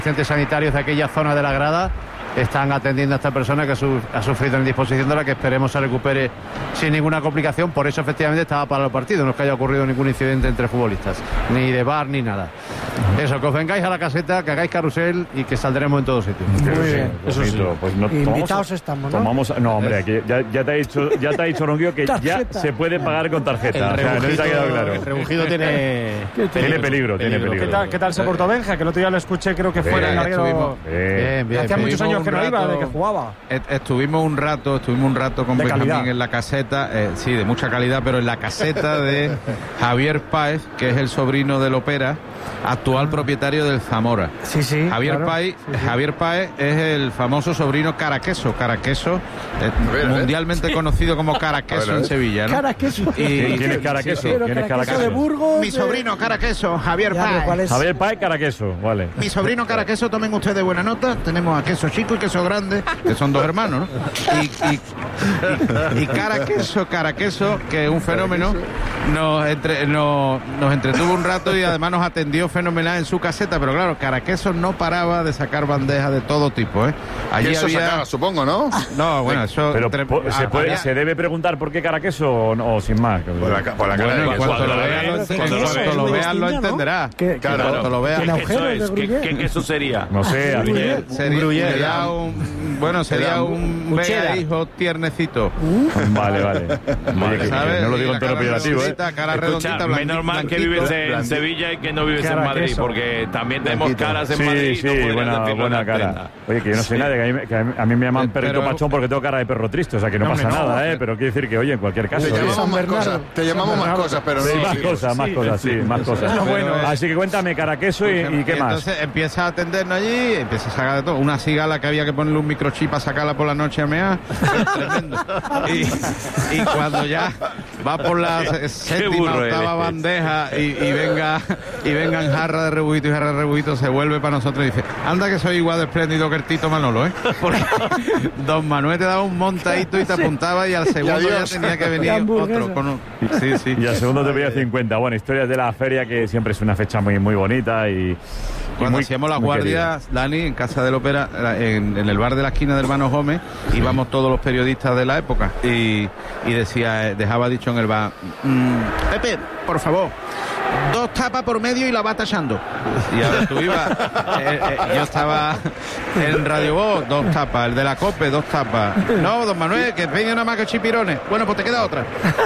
Agentes sanitarios de aquella zona de la grada están atendiendo a esta persona que ha sufrido en disposición de la que esperemos se recupere sin ninguna complicación. Por eso efectivamente estaba para el partido, no es que haya ocurrido ningún incidente entre futbolistas, ni de bar ni nada. Eso, que os vengáis a la caseta, que hagáis carrusel y que saldremos en todos sitios. Muy bien. Eso sí. Pues no, invitados estamos, ¿no? No, hombre, aquí ya te ha dicho Ronquillo que ya se puede pagar con tarjeta. El no te ha quedado claro. El rebujido tiene peligro. ¿Qué tal se portó Benja? Que el otro día lo escuché, creo que fuera el larguero. Bien. Hacía muchos años que no iba, de que jugaba. Estuvimos un rato con de Benjamín calidad. En la caseta, sí, de mucha calidad, pero en la caseta de Javier Páez, que es el sobrino del Opera, actual propietario del Zamora. Sí. Javier Páez es el famoso sobrino Caraqueso, mundialmente conocido como Caraqueso en Sevilla, ¿no? Caraqueso. ¿Quién es Caraqueso? ¿Quién es Caraqueso de Burgos? Mi sobrino Caraqueso, Javier Páez. Javier Páez, Caraqueso, vale. Mi sobrino Caraqueso, tomen ustedes buena nota. Tenemos a Queso Chico y Queso Grande, que son dos hermanos, ¿no? Y Caraqueso, que es un fenómeno, nos entretuvo un rato y además nos atendió fenomenal en su caseta, pero claro, Caraqueso no paraba de sacar bandejas de todo tipo, ¿eh? Allí eso había... sacaba, supongo, ¿no? No, bueno, eso... Pero ¿se debe preguntar por qué Caraqueso o sin más? Por la cara de cuando lo veas lo entenderás. Claro. Lo veas. ¿Qué queso sería? No sé, sería un vea hijo tiernecito. Vale. ¿Sabes? No lo digo en tono peyorativo, cara redondita, menos mal que vives en Sevilla y que no vives en Madrid, porque también tenemos caras en Madrid. Sí, buena cara. Oye, que yo no sé nada, que a mí me llaman perrito pachón porque tengo cara de perro triste, o sea que no pasa nada, pero quiero decir que, oye, en cualquier caso... Te llamamos más cosas, pero no... Más cosas. Así que cuéntame, Caraqueso y qué más. Entonces empieza a atendernos allí, empieza a sacar de todo. Una cigala que había que ponerle un microchip a sacarla por la noche a mear. Tremendo. Y cuando ya va por la séptima, octava bandeja y vengan jarra de rebujito, se vuelve para nosotros y dice: anda que soy igual de espléndido que el Tito Manolo, ¿eh? Porque don Manuel te daba un montadito y te apuntaba y al segundo ya tenía que venir otro. Sí. Y al segundo te pedía 50. Bueno, historias de la feria, que siempre es una fecha muy, muy bonita y... Cuando hacíamos las guardias, Dani, en Casa del Ópera, en el bar de la esquina de Hermanos Gómez, íbamos todos los periodistas de la época y dejaba dicho en el bar: Pepe, por favor, 2 tapas por medio y la vas tachando. Y ahora tú ibas, yo estaba en Radio Voz, 2 tapas, el de la COPE, 2 tapas. No, don Manuel, que venga una más que chipirones. Bueno, pues te queda otra.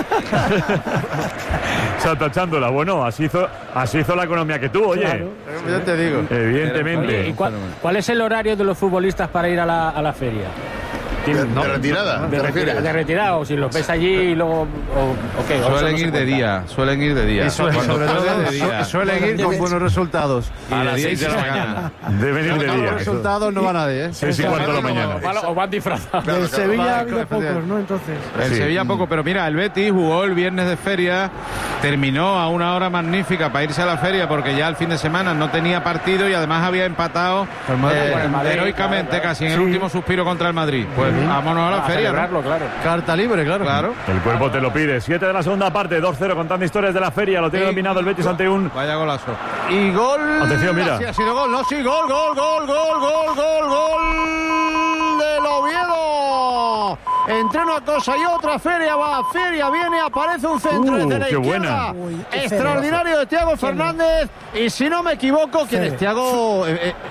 O sea, tachándola. Bueno, así hizo la economía que tuvo, oye. Claro. Yo te digo. Evidentemente. Oye, ¿y cuál es el horario de los futbolistas para ir a la feria? ¿De retirada? De retirada, o si los ves allí y luego... ¿o qué? Suelen ir de día. Y suelen ir con buenos resultados. A las 6 de la mañana. Deben ir de día. Los resultados no van a nadie, ¿eh? 6:15 de la mañana. O van disfrazados. Del Sevilla ha habido pocos, ¿no? Entonces. El Sevilla poco, pero mira, el Betis jugó el viernes de feria, terminó a una hora magnífica para irse a la feria porque ya el fin de semana no tenía partido y además había empatado heroicamente, casi en el último suspiro contra el Madrid. Pues vámonos a la feria, celebrarlo, claro. Carta libre, claro. El cuerpo te lo pide. 7 de la segunda parte, 2-0, contando historias de la feria. Lo tiene dominado el Betis ante un... Vaya golazo. Y gol. Atención, mira. Sí, ha sido gol, gol del Oviedo. Entre una cosa y otra, feria viene, aparece un centro desde la izquierda. Extraordinario de Thiago Fernández. Y si no me equivoco, ¿quién es Thiago?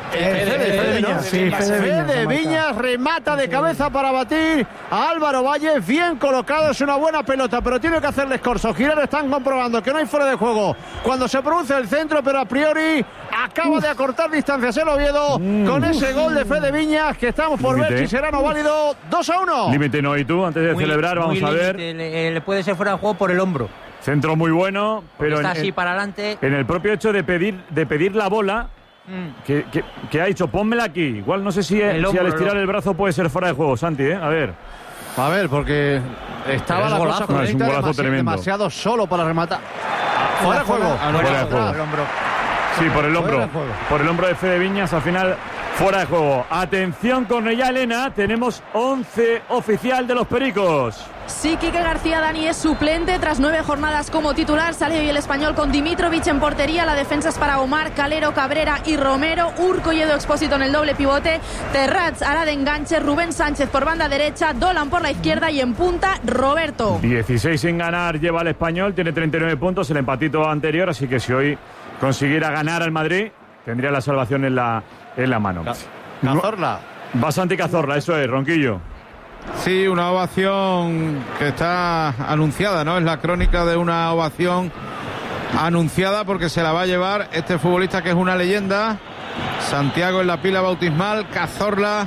Fede Viñas remata de cabeza para batir a Álvaro Valle. Bien colocado, es una buena pelota, pero tiene que hacerle escorzo. Girar están comprobando que no hay fuera de juego cuando se produce el centro, pero a priori acaba de acortar distancias el Oviedo con ese gol de Fede Viñas, que estamos por ver si será no válido. 2-1. Límite no, y tú, antes de celebrar, vamos a ver. Le puede ser fuera de juego por el hombro. Centro muy bueno, pero está así para adelante. En el propio hecho de pedir la bola, que ha dicho, pónmela aquí. Igual no sé si al estirar el brazo puede ser fuera de juego, Santi, ¿eh? A ver, porque estaba la cosa correcta, demasiado solo para rematar. Fuera de juego. Sí, por el hombro. Por el hombro de Fede Viñas, al final Fuera de juego. Atención, Cornellá Elena. Tenemos 11 oficial de los Pericos. Sí, Quique García Dani es suplente tras 9 jornadas como titular. Sale hoy el español con Dimitrovic en portería. La defensa es para Omar, Calero, Cabrera y Romero. Urco y Edu Expósito en el doble pivote. Terrats hará de enganche. Rubén Sánchez por banda derecha. Dolan por la izquierda y en punta Roberto. 16 sin ganar lleva el español. Tiene 39 puntos, el empatito anterior. Así que si hoy consiguiera ganar al Madrid, tendría la salvación en la mano. Cazorla. Va Santi Cazorla, eso es, Ronquillo. Sí, una ovación que está anunciada, ¿no? Es la crónica de una ovación anunciada porque se la va a llevar este futbolista que es una leyenda. Santiago en la pila bautismal, Cazorla,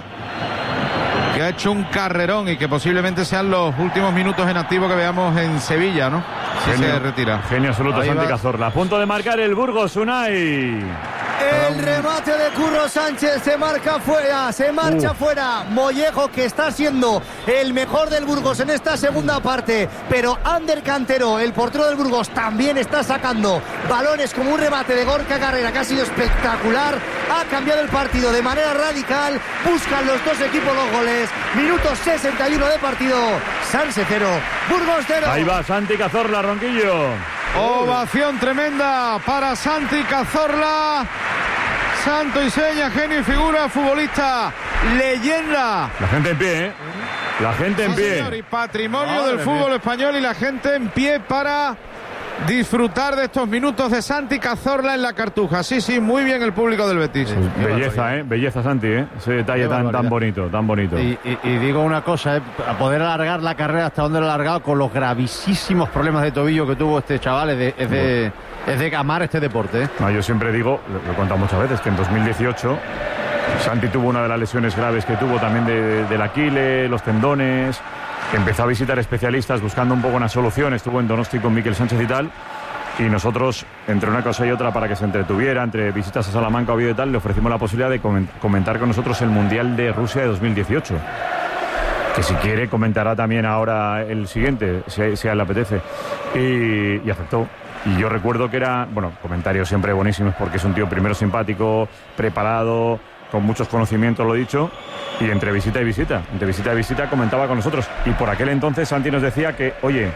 que ha hecho un carrerón y que posiblemente sean los últimos minutos en activo que veamos en Sevilla, ¿no? Si se retira. Genio absoluto, Santi Cazorla. A punto de marcar el Burgos, Unai. El remate de Curro Sánchez se marca fuera, se marcha fuera. Mollejo, que está siendo el mejor del Burgos en esta segunda parte, pero Ander Cantero, el portero del Burgos, también está sacando balones como un remate de Gorka Carrera que ha sido espectacular. Ha cambiado el partido de manera radical. Buscan los dos equipos los goles. Minuto 61 de partido. Sanse 0, Burgos 0. Ahí va Santi Cazorla, Ronquillo. Ovación tremenda para Santi Cazorla. Santo y seña, genio y figura, futbolista, leyenda. La gente en pie, ¿eh? La gente en pie. Señor, y patrimonio del fútbol español, y la gente en pie para disfrutar de estos minutos de Santi Cazorla en la Cartuja. Sí, muy bien el público del Betis. Belleza, belleza, Santi, ese detalle tan bonito, tan bonito. Y digo una cosa, a poder alargar la carrera hasta donde lo ha alargado con los gravísimos problemas de tobillo que tuvo este chaval, es de amar este deporte. No, yo siempre digo, lo he contado muchas veces, que en 2018 Santi tuvo una de las lesiones graves que tuvo también del Aquiles, los tendones, que empezó a visitar especialistas buscando un poco una solución. Estuvo en Donosti con Miquel Sánchez y tal, y nosotros, entre una cosa y otra, para que se entretuviera, entre visitas a Salamanca, Oviedo y tal, le ofrecimos la posibilidad de comentar con nosotros el Mundial de Rusia de 2018, que si quiere comentará también ahora el siguiente, si a él le apetece, y aceptó. Y yo recuerdo que era, comentarios siempre buenísimos, porque es un tío primero simpático, preparado, con muchos conocimientos, lo dicho, y entre visita y visita comentaba con nosotros. Y por aquel entonces Santi nos decía que, oye,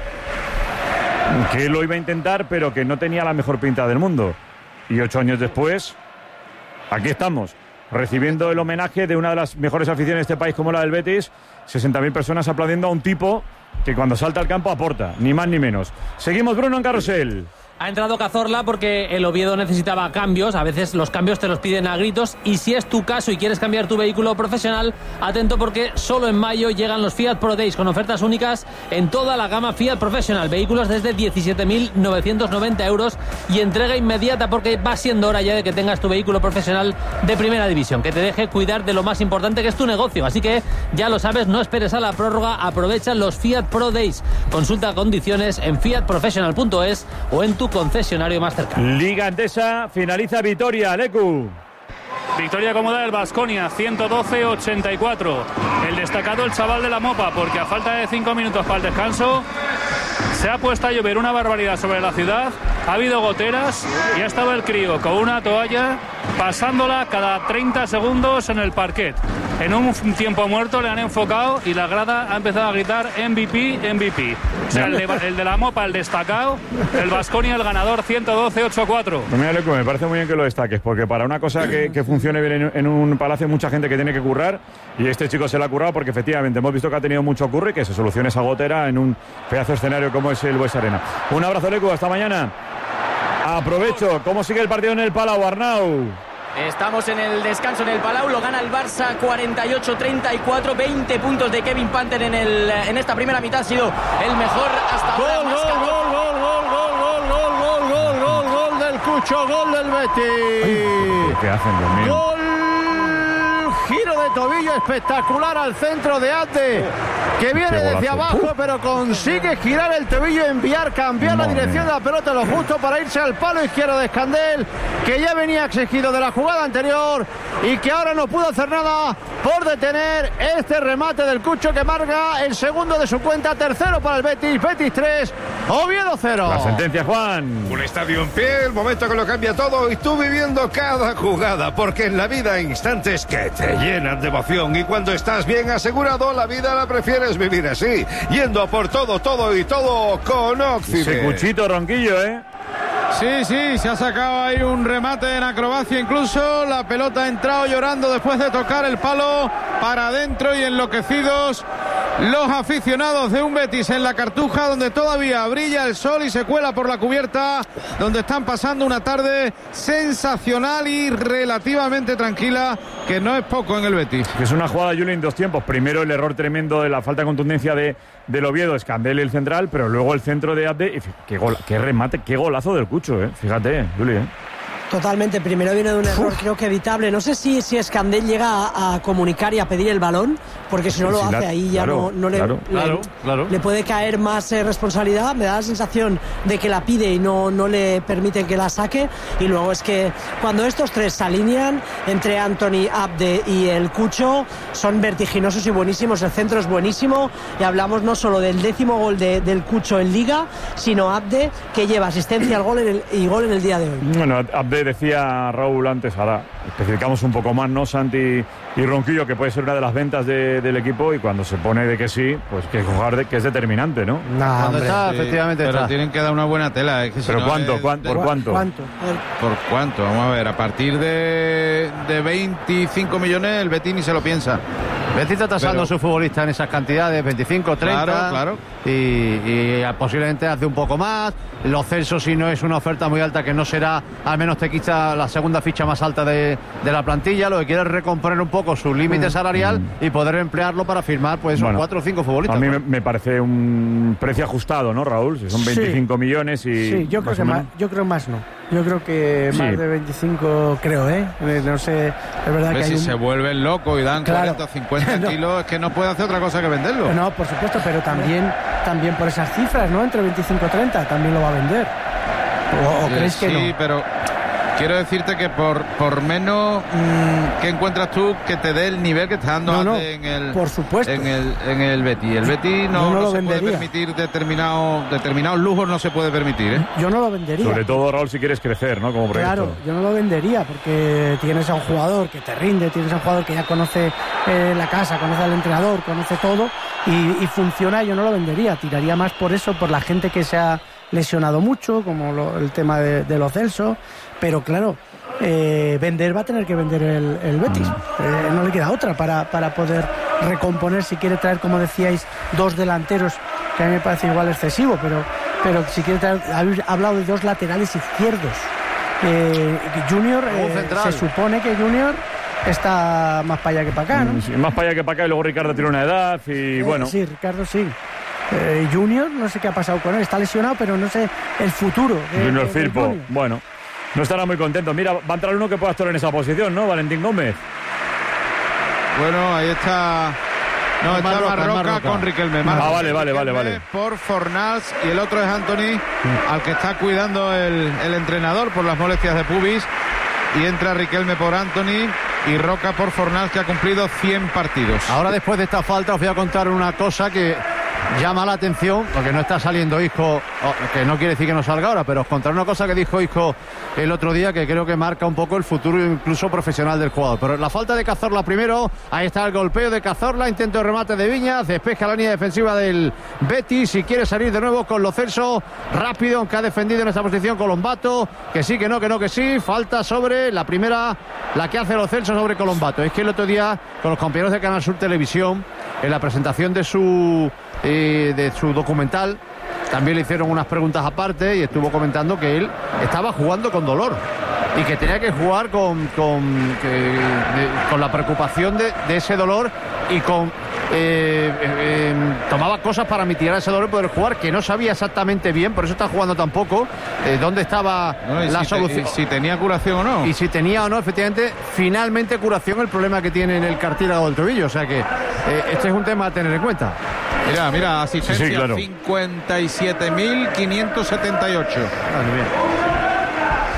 que él lo iba a intentar, pero que no tenía la mejor pinta del mundo. Y 8 años después, aquí estamos, recibiendo el homenaje de una de las mejores aficiones de este país, como la del Betis. 60.000 personas aplaudiendo a un tipo que cuando salta al campo aporta, ni más ni menos. Seguimos, Bruno, en Carrusel. Ha entrado Cazorla porque el Oviedo necesitaba cambios. A veces los cambios te los piden a gritos. Y si es tu caso y quieres cambiar tu vehículo profesional, atento, porque solo en mayo llegan los Fiat Pro Days con ofertas únicas en toda la gama Fiat Professional. Vehículos desde 17.990 euros y entrega inmediata, porque va siendo hora ya de que tengas tu vehículo profesional de primera división, que te deje cuidar de lo más importante, que es tu negocio. Así que ya lo sabes, no esperes a la prórroga, aprovecha los Fiat Pro Days. Consulta condiciones en fiatprofessional.es o en tu concesionario más cercano. Liga Endesa, finaliza Vitoria, Lecu. Victoria cómoda del Baskonia, 112-84. El destacado, el chaval de la Mopa, porque a falta de 5 minutos para el descanso se ha puesto a llover una barbaridad sobre la ciudad. Ha habido goteras y ha estado el crío con una toalla pasándola cada 30 segundos en el parquet. En un tiempo muerto le han enfocado y la grada ha empezado a gritar MVP, MVP. O sea, el de la Mopa, el destacado, el Baskonia, el ganador, 112-84. Pues mira, Leco, me parece muy bien que lo destaques, porque para una cosa que funcione bien en un palacio hay mucha gente que tiene que currar, y este chico se la ha currado, porque efectivamente hemos visto que ha tenido mucho curro y que se solucione esa gotera en un pedazo de escenario como es el Buesa Arena. Un abrazo, Leco, hasta mañana. Aprovecho, ¿cómo sigue el partido en el Palau, Arnau? Estamos en el descanso en el Palau, lo gana el Barça 48-34, 20 puntos de Kevin Panther en esta primera mitad, ha sido el mejor hasta ahora. Gol del Cucho, gol del Betis. ¿Qué hacen, Dios mío? Gol, giro de tobillo espectacular al centro de Ate, que viene desde abajo, pero consigue girar el tobillo, cambiar la dirección de la pelota lo justo para irse al palo izquierdo de Escandel, que ya venía exigido de la jugada anterior y que ahora no pudo hacer nada por detener este remate del Cucho que marca el segundo de su cuenta, tercero para el Betis. Betis 3, Oviedo 0. La sentencia, Juan. Un estadio en pie, el momento que lo cambia todo y tú viviendo cada jugada, porque en la vida hay instantes que te llenan de emoción y cuando estás bien asegurado, la vida la prefieres vivir así, yendo a por todo y todo con Oxibet. Ese Cuchito Ronquillo, ¿eh? Sí, se ha sacado ahí un remate en acrobacia incluso, la pelota ha entrado llorando después de tocar el palo para adentro y enloquecidos los aficionados de un Betis en la Cartuja, donde todavía brilla el sol y se cuela por la cubierta, donde están pasando una tarde sensacional y relativamente tranquila, que no es poco en el Betis. Es una jugada, Juli, en dos tiempos. Primero el error tremendo de la falta de contundencia del Oviedo, Escandel el central, pero luego el centro de Abde. Y qué remate, qué golazo del Cucho, fíjate, Juli. Totalmente, primero viene de un error creo que evitable. No sé si Escandel llega a comunicar y a pedir el balón, porque si no lo hace ahí ya no le puede caer más responsabilidad. Me da la sensación de que la pide y no le permiten que la saque. Y luego es que cuando estos tres se alinean entre Anthony, Abde y el Cucho, son vertiginosos y buenísimos. El centro es buenísimo y hablamos no solo del 10º gol del Cucho en Liga, sino Abde, que lleva asistencia al gol y gol en el día de hoy. Bueno, Abde decía Raúl antes, ahora especificamos un poco más, ¿no? Santi y Ronquillo, que puede ser una de las ventas del equipo, y cuando se pone de que sí, pues que jugar que es determinante, ¿no? Cuando está, efectivamente pero está. Tienen que dar una buena tela. Es que ¿pero cuánto? ¿Por cuánto? ¿Por cuánto? Vamos a ver, a partir de 25 millones el Betis ni se lo piensa. Betis está tasando a su futbolista en esas cantidades, 25, 30. Claro. Y posiblemente hace un poco más. Los Celso, si no es una oferta muy alta, que no será, al menos te quita la segunda ficha más alta de la plantilla. Lo que quiere es recomponer un poco su límite salarial y poder emplearlo para firmar pues esos 4 o 5 futbolistas. A mí me parece un precio ajustado, ¿no, Raúl? Si son 25 millones y... Sí, yo creo que más no. Yo creo que más de 25, creo, no sé, es verdad que si se vuelven locos y dan 40 o 50 kilos, es que no puede hacer otra cosa que venderlo. No, por supuesto, pero también por esas cifras, ¿no? Entre 25 y 30, también lo va a vender. ¿O crees que no? Sí, pero quiero decirte que por menos que encuentras tú que te dé el nivel que está dando en el, por supuesto, en el Betis. El Betis no se puede permitir determinados lujos, no se puede permitir, Yo no lo vendería. Sobre todo, Raúl, si quieres crecer, ¿no? Como proyecto. Claro, yo no lo vendería porque tienes a un jugador que te rinde, tienes a un jugador que ya conoce la casa, conoce al entrenador, conoce todo y funciona. Yo no lo vendería, tiraría más por eso, por la gente que se ha lesionado mucho, como el tema de los Celso, pero claro, vender va a tener que vender el Betis, no le queda otra para poder recomponer, si quiere traer, como decíais, 2 delanteros, que a mí me parece igual excesivo, pero si quiere traer, habéis hablado de 2 laterales izquierdos. Junior, se supone que Junior está más para allá que para acá, ¿no? Sí, más para allá que para acá, y luego Ricardo tiene una edad y bueno. Sí, Ricardo sí. Junior, no sé qué ha pasado con él, está lesionado, pero no sé el futuro. Junior Firpo, bueno, no estará muy contento. Mira, va a entrar uno que pueda estar en esa posición, ¿no? Valentín Gómez. Bueno, ahí está. No, está Marroca con Riquelme. Vale. Por Fornals, y el otro es Anthony, al que está cuidando el entrenador por las molestias de pubis. Y entra Riquelme por Anthony y Roca por Fornals, que ha cumplido 100 partidos. Ahora, después de esta falta, os voy a contar una cosa que llama la atención, porque no está saliendo Isco, que no quiere decir que no salga ahora, pero os contaré una cosa que dijo Isco el otro día, que creo que marca un poco el futuro incluso profesional del jugador. Pero la falta de Cazorla primero, ahí está el golpeo de Cazorla, intento de remate de Viñas, despeja la línea defensiva del Betis y quiere salir de nuevo con Lo Celso, rápido, aunque ha defendido en esta posición Colombato, que sí, que sí, falta sobre la primera, la que hace Lo Celso sobre Colombato. Es que el otro día, con los compañeros de Canal Sur Televisión, en la presentación de su documental, también le hicieron unas preguntas aparte y estuvo comentando que él estaba jugando con dolor y que tenía que jugar con la preocupación de ese dolor y tomaba cosas para mitigar ese dolor y poder jugar, que no sabía exactamente bien, por eso está jugando tampoco, dónde estaba la solución. Si tenía curación o no. Y si tenía o no, efectivamente, finalmente curación el problema que tiene en el cartílago del tobillo. O sea que este es un tema a tener en cuenta. Mira, asistencia, sí, claro. 57.578.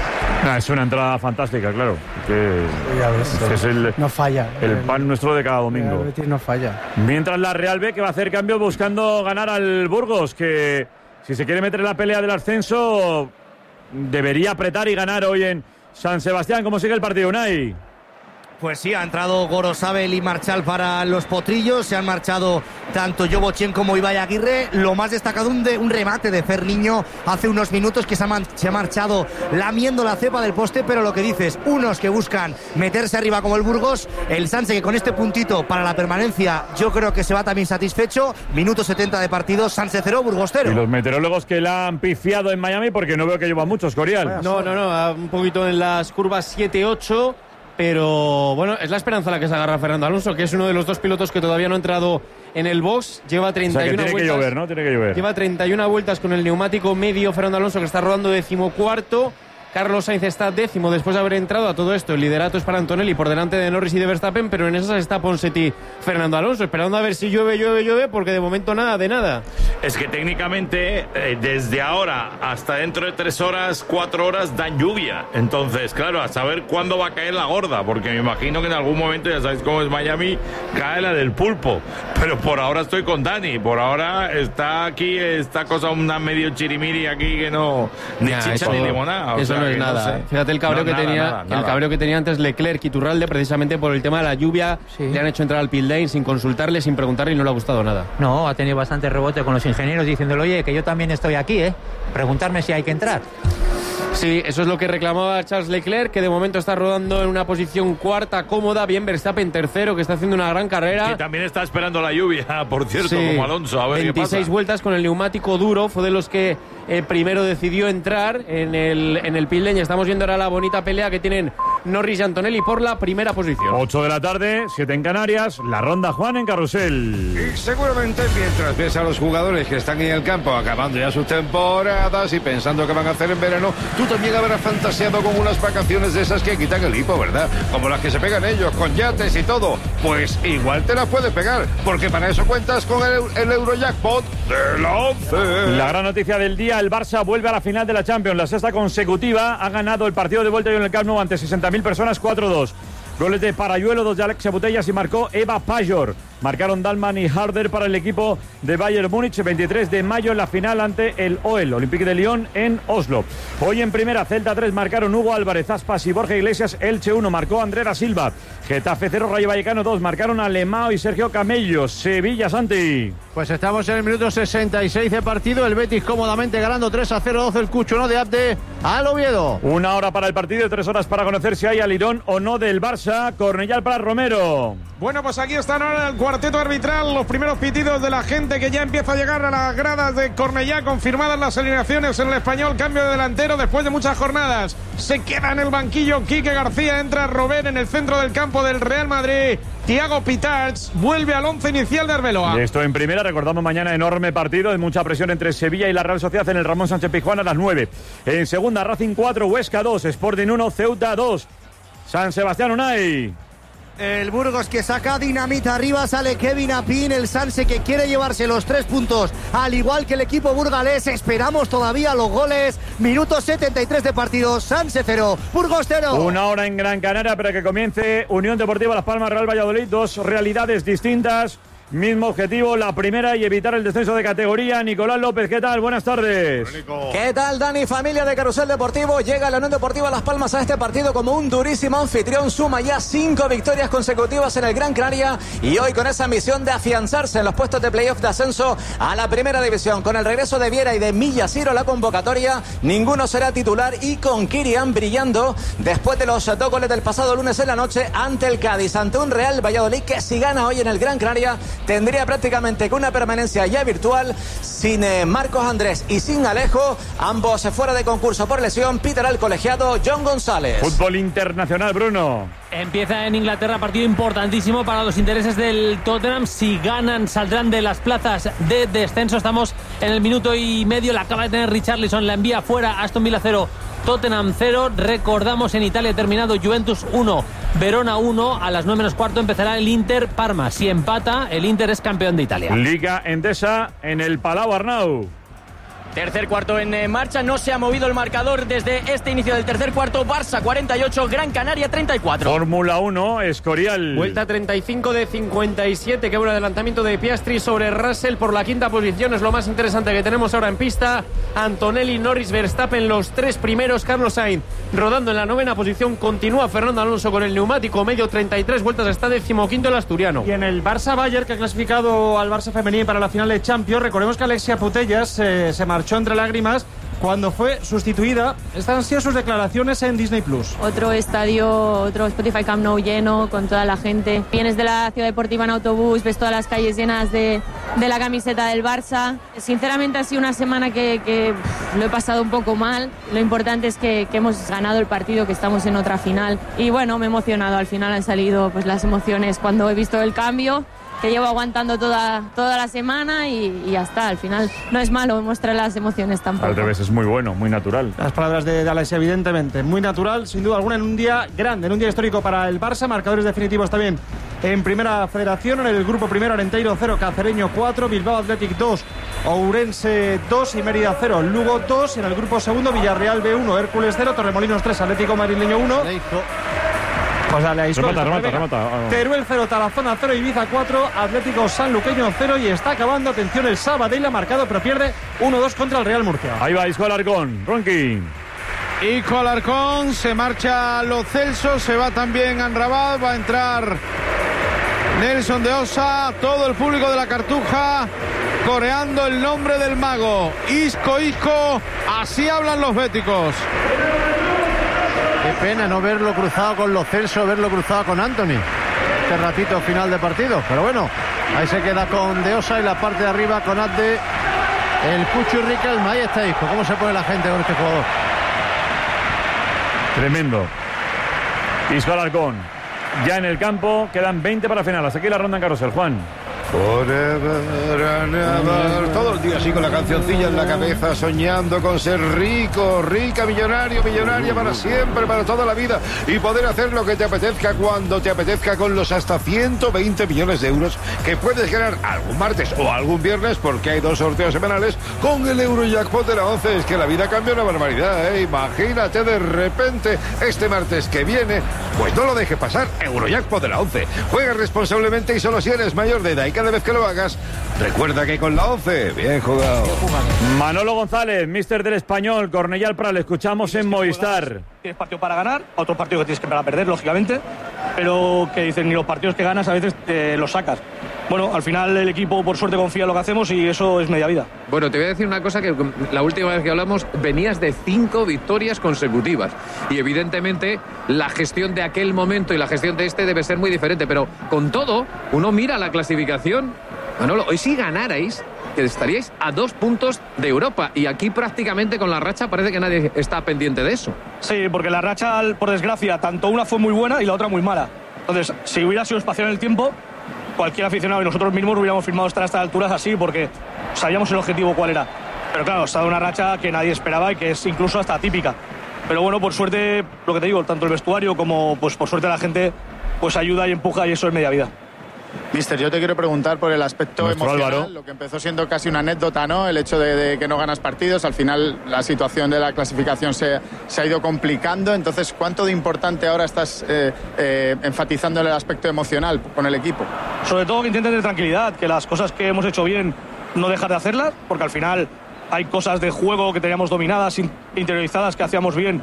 Es una entrada fantástica, claro. Ya ves, no falla. El pan nuestro de cada domingo. El Betis no falla. Mientras la Real B, que va a hacer cambio buscando ganar al Burgos, que si se quiere meter en la pelea del ascenso, debería apretar y ganar hoy en San Sebastián. ¿Cómo sigue el partido, Unai? Pues sí, ha entrado Gorosabel y Marchal para los potrillos. Se han marchado tanto Jovochen como Ibai Aguirre. Lo más destacado, un remate de Ferniño hace unos minutos que se ha marchado lamiendo la cepa del poste. Pero lo que dices, unos que buscan meterse arriba como el Burgos. El Sanse, que con este puntito para la permanencia, yo creo que se va también satisfecho. Minuto 70 de partido, Sanse 0, Burgos 0. Y los meteorólogos que la han pifiado en Miami, porque no veo que lleva muchos, Corial. No, un poquito en las curvas 7-8. Pero bueno, es la esperanza la que se agarra Fernando Alonso, que es uno de los dos pilotos que todavía no ha entrado en el box. Lleva 31 o sea, que tiene vueltas. Que llover, ¿no? Tiene que llover. Lleva 31 vueltas con el neumático medio Fernando Alonso, que está rodando 14º. Carlos Sainz está 10º después de haber entrado a todo esto. El liderato es para Antonelli por delante de Norris y de Verstappen, pero en esas está Ponseti Fernando Alonso, esperando a ver si llueve, porque de momento nada de nada. Es que técnicamente desde ahora hasta dentro de 3 horas, 4 horas dan lluvia. Entonces, claro, a saber cuándo va a caer la gorda, porque me imagino que en algún momento, ya sabéis cómo es Miami, cae la del pulpo. Pero por ahora estoy con Dani, por ahora está aquí esta cosa, una medio chirimiri aquí que no, ni chicha ni limonada. Eso no es nada. No sé. Fíjate el cabreo que tenía, el cabreo que tenía antes Leclerc y Iturralde, precisamente por el tema de la lluvia. Sí. Le han hecho entrar al pit lane sin consultarle, sin preguntarle, y no le ha gustado nada. No, ha tenido bastante rebote con los ingenieros diciéndole, oye, que yo también estoy aquí, preguntarme si hay que entrar. Sí, eso es lo que reclamaba Charles Leclerc, que de momento está rodando en una posición cuarta cómoda. Bien Verstappen tercero, que está haciendo una gran carrera. Que también está esperando la lluvia, por cierto, sí, como Alonso. A ver 26 qué pasa. Vueltas con el neumático duro. Fue de los que primero decidió entrar en el pit lane. Estamos viendo ahora la bonita pelea que tienen Norris y Antonelli por la primera posición. 8 de la tarde, 7 en Canarias. La ronda Juan en Carrusel. Y seguramente mientras ves a los jugadores que están en el campo acabando ya sus temporadas y pensando qué van a hacer en verano, tú también habrás fantaseado con unas vacaciones de esas que quitan el hipo, ¿verdad? Como las que se pegan ellos, con yates y todo. Pues igual te las puedes pegar, porque para eso cuentas con el Eurojackpot de la 11. La gran noticia del día, el Barça vuelve a la final de la Champions, la sexta consecutiva. Ha ganado el partido de vuelta en el Camp Nou ante 60.000 personas, 4-2. Goles de Parayuelo, 2 de Alexia Putellas y marcó Eva Pajor. Marcaron Dalman y Harder para el equipo de Bayern Múnich. 23 de mayo en la final ante el OEL, Olympique de Lyon, en Oslo. Hoy en primera, Celta 3 marcaron Hugo Álvarez, Aspas y Borja Iglesias. Elche 1 marcó Andrés da Silva. Getafe 0, Rayo Vallecano 2 marcaron Alemão y Sergio Camello. Sevilla, Santi. Pues estamos en el minuto 66 de partido. El Betis cómodamente ganando 3-0. 12 el Cucho, ¿no? De Abde al Oviedo. 1 hora para el partido y 3 horas para conocer si hay alirón o no del Barça. Cornellá para Romero. Bueno, pues aquí están ahora el cuarteto arbitral, los primeros pitidos de la gente que ya empieza a llegar a las gradas de Cornellá, confirmadas las alineaciones en el Español, cambio de delantero después de muchas jornadas. Se queda en el banquillo Quique García, entra Robert en el centro del campo del Real Madrid. Thiago Pitarch vuelve al 11 inicial de Arbeloa. Esto en primera, recordamos mañana enorme partido, de mucha presión entre Sevilla y la Real Sociedad en el Ramón Sánchez Pizjuán a las 9. En segunda, Racing 4, Huesca 2, Sporting 1, Ceuta 2. San Sebastián, Unai. El Burgos que saca dinamita arriba, sale Kevin Apin, el Sanse que quiere llevarse los 3 puntos, al igual que el equipo burgalés. Esperamos todavía los goles. Minuto 73 de partido, Sanse 0, Burgos 0. 1 hora en Gran Canaria para que comience Unión Deportiva Las Palmas, Real Valladolid. 2 realidades distintas. Mismo objetivo, la primera, y evitar el descenso de categoría. Nicolás López, ¿qué tal? Buenas tardes. ¿Qué tal, Dani? Familia de Carrusel Deportivo. Llega la Unión Deportiva Las Palmas a este partido como un durísimo anfitrión. Suma ya 5 victorias consecutivas en el Gran Canaria y hoy con esa misión de afianzarse en los puestos de playoff de ascenso a la primera división. Con el regreso de Viera y de Millaciro a la convocatoria, ninguno será titular, y con Kirian brillando después de los 2 goles del pasado lunes en la noche ante el Cádiz, ante un Real Valladolid que, si gana hoy en el Gran Canaria, tendría prácticamente que una permanencia ya virtual, sin Marcos Andrés y sin Alejo, ambos fuera de concurso por lesión. Peter al colegiado, John González. Fútbol internacional, Bruno. Empieza en Inglaterra, partido importantísimo para los intereses del Tottenham. Si ganan, saldrán de las plazas de descenso. Estamos en el minuto y medio, la acaba de tener Richarlison, la envía fuera. Aston Villa 0, Tottenham 0. Recordamos, en Italia terminado Juventus 1, Verona 1. A las 9:15 empezará el Inter Parma. Si empata, el Inter es campeón de Italia. Liga Endesa en el Palau, Arnau. Tercer cuarto en marcha, no se ha movido el marcador desde este inicio del tercer cuarto. Barça 48, Gran Canaria 34. Fórmula 1, Escorial. Vuelta 35 de 57, qué buen adelantamiento de Piastri sobre Russell por la quinta posición, es lo más interesante que tenemos ahora en pista. Antonelli, Norris, Verstappen, los tres primeros. Carlos Sainz rodando en la novena posición, continúa Fernando Alonso con el neumático medio, 33 vueltas, está 15º el asturiano. Y en el Barça-Bayern, que ha clasificado al Barça femenino para la final de Champions, recordemos que Alexia Putellas se marchó entre lágrimas cuando fue sustituida. Estas han sido sus declaraciones en Disney Plus. Otro estadio, otro Spotify Camp Nou lleno con toda la gente. Vienes de la ciudad deportiva en autobús, ves todas las calles llenas de la camiseta del Barça. Sinceramente ha sido una semana que lo he pasado un poco mal. Lo importante es que hemos ganado el partido, que estamos en otra final. Y bueno, me he emocionado. Al final han salido pues las emociones cuando he visto el cambio, que llevo aguantando toda la semana y ya está. Al final no es malo mostrar las emociones tampoco. Al revés, es muy bueno, muy natural. Las palabras de Alex, evidentemente. Muy natural, sin duda alguna, en un día grande, en un día histórico para el Barça. Marcadores definitivos también en Primera Federación. En el grupo primero, Arenteiro 0, Cacereño 4, Bilbao Athletic 2, Ourense 2 y Mérida 0, Lugo 2. Y en el grupo segundo, Villarreal B1, Hércules 0, Torremolinos 3, Atlético Madrileño 1. Pues dale ahí. Remata. Teruel 0, Tarazona 0, Ibiza 4, Atlético Sanluqueño 0 y está acabando. Atención, el Sabadell ha marcado, pero pierde 1-2 contra el Real Murcia. Ahí va Isco Alarcón, Ronqui. Isco Alarcón, se marcha Lo Celso, se va también Anrabat, va a entrar Nelson de Osa, todo el público de la Cartuja coreando el nombre del mago. Isco, así hablan los béticos. Qué pena no verlo cruzado con Lo Celso, verlo cruzado con Anthony. Este ratito final de partido. Pero bueno, ahí se queda con De Osa y la parte de arriba con Adde, el Pucho y Riquelme. Ahí está Isco. ¿Cómo se pone la gente con este jugador? Tremendo. Isco Alarcón. Ya en el campo, quedan 20 para final. Hasta aquí la ronda en carrusel, Juan. Forever and ever. Todo el día así con la cancioncilla en la cabeza, soñando con ser rico, rica, millonaria para siempre, para toda la vida, y poder hacer lo que te apetezca cuando te apetezca, con los hasta 120 millones de euros que puedes ganar algún martes o algún viernes, porque hay 2 sorteos semanales con el Eurojackpot de la 11. Es que la vida cambia una barbaridad, ¿eh? Imagínate de repente este martes que viene. Pues no lo deje pasar. Eurojackpot de la 11. Juega responsablemente y solo si eres mayor de edad, y cada vez que lo hagas, recuerda que con la 11, bien jugado. Manolo González, míster del Español, Cornellà al Prat, le escuchamos en Movistar. Tienes partido para ganar, otro partido que tienes que para perder, lógicamente, pero que dicen, ni los partidos que ganas a veces los sacas. Bueno, al final el equipo por suerte confía en lo que hacemos y eso es media vida. Bueno, te voy a decir una cosa, que la última vez que hablamos venías de 5 victorias consecutivas y evidentemente la gestión de aquel momento y la gestión de este debe ser muy diferente, pero con todo, uno mira la clasificación. Manolo, hoy si ganarais, que estaríais a 2 puntos de Europa, y aquí prácticamente con la racha parece que nadie está pendiente de eso. Sí, porque la racha, por desgracia, tanto una fue muy buena y la otra muy mala. Entonces, si hubiera sido espaciado en el tiempo, cualquier aficionado y nosotros mismos hubiéramos firmado estar a estas alturas así, porque sabíamos el objetivo cuál era. Pero claro, está una racha que nadie esperaba y que es incluso hasta atípica. Pero bueno, por suerte, lo que te digo, tanto el vestuario como pues por suerte la gente pues ayuda y empuja, y eso es media vida. Mister, yo te quiero preguntar por el aspecto emocional, Álvaro. lo que empezó siendo casi una anécdota, ¿no? El hecho de que no ganas partidos, al final la situación de la clasificación se ha ido complicando. Entonces, ¿cuánto de importante ahora estás enfatizando en el aspecto emocional con el equipo? Sobre todo que intenten tener tranquilidad, que las cosas que hemos hecho bien no dejar de hacerlas, porque al final hay cosas de juego que teníamos dominadas, interiorizadas, que hacíamos bien,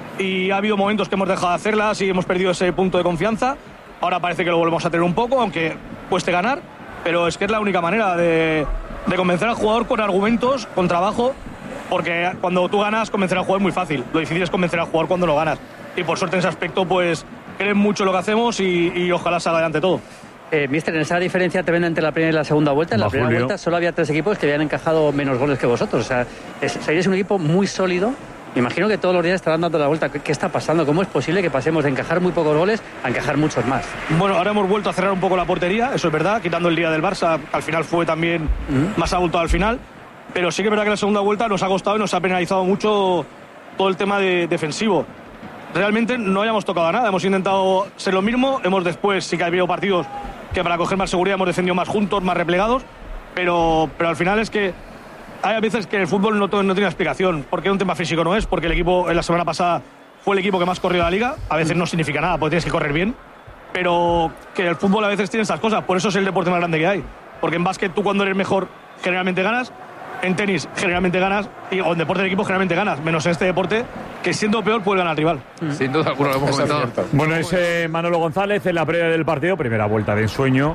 y ha habido momentos que hemos dejado de hacerlas y hemos perdido ese punto de confianza. Ahora parece que lo volvemos a tener un poco, aunque cueste ganar, pero es que es la única manera de convencer al jugador con argumentos, con trabajo, porque cuando tú ganas, convencer al jugador es muy fácil. Lo difícil es convencer al jugador cuando lo ganas. Y por suerte en ese aspecto, pues creen mucho lo que hacemos y ojalá salga adelante todo. Mister, en esa diferencia tremenda entre la primera y la segunda vuelta, en la primera vuelta solo había 3 equipos que habían encajado menos goles que vosotros. O sea, seréis un equipo muy sólido. Me imagino que todos los días estarán dando la vuelta. ¿Qué está pasando? ¿Cómo es posible que pasemos de encajar muy pocos goles a encajar muchos más? Bueno, ahora hemos vuelto a cerrar un poco la portería, eso es verdad, quitando el día del Barça, al final fue también más abultado al final, pero sí que es verdad que la segunda vuelta nos ha costado y nos ha penalizado mucho todo el tema defensivo. Realmente no hayamos tocado nada, hemos intentado ser lo mismo, hemos después sí que ha habido partidos que para coger más seguridad hemos defendido más juntos, más replegados, pero al final es que hay veces que el fútbol no tiene explicación. Porque un tema físico no es, porque el equipo en la semana pasada fue el equipo que más corrió la liga. A veces no significa nada, porque tienes que correr bien. Pero que el fútbol a veces tiene estas cosas. Por eso es el deporte más grande que hay. Porque en básquet tú cuando eres mejor generalmente ganas. En tenis generalmente ganas, o en deporte de equipo generalmente ganas, menos en este deporte, que siendo peor puede ganar al rival. Sin duda alguna, lo hemos comentado. Bueno, es Manolo González en la previa del partido, primera vuelta de ensueño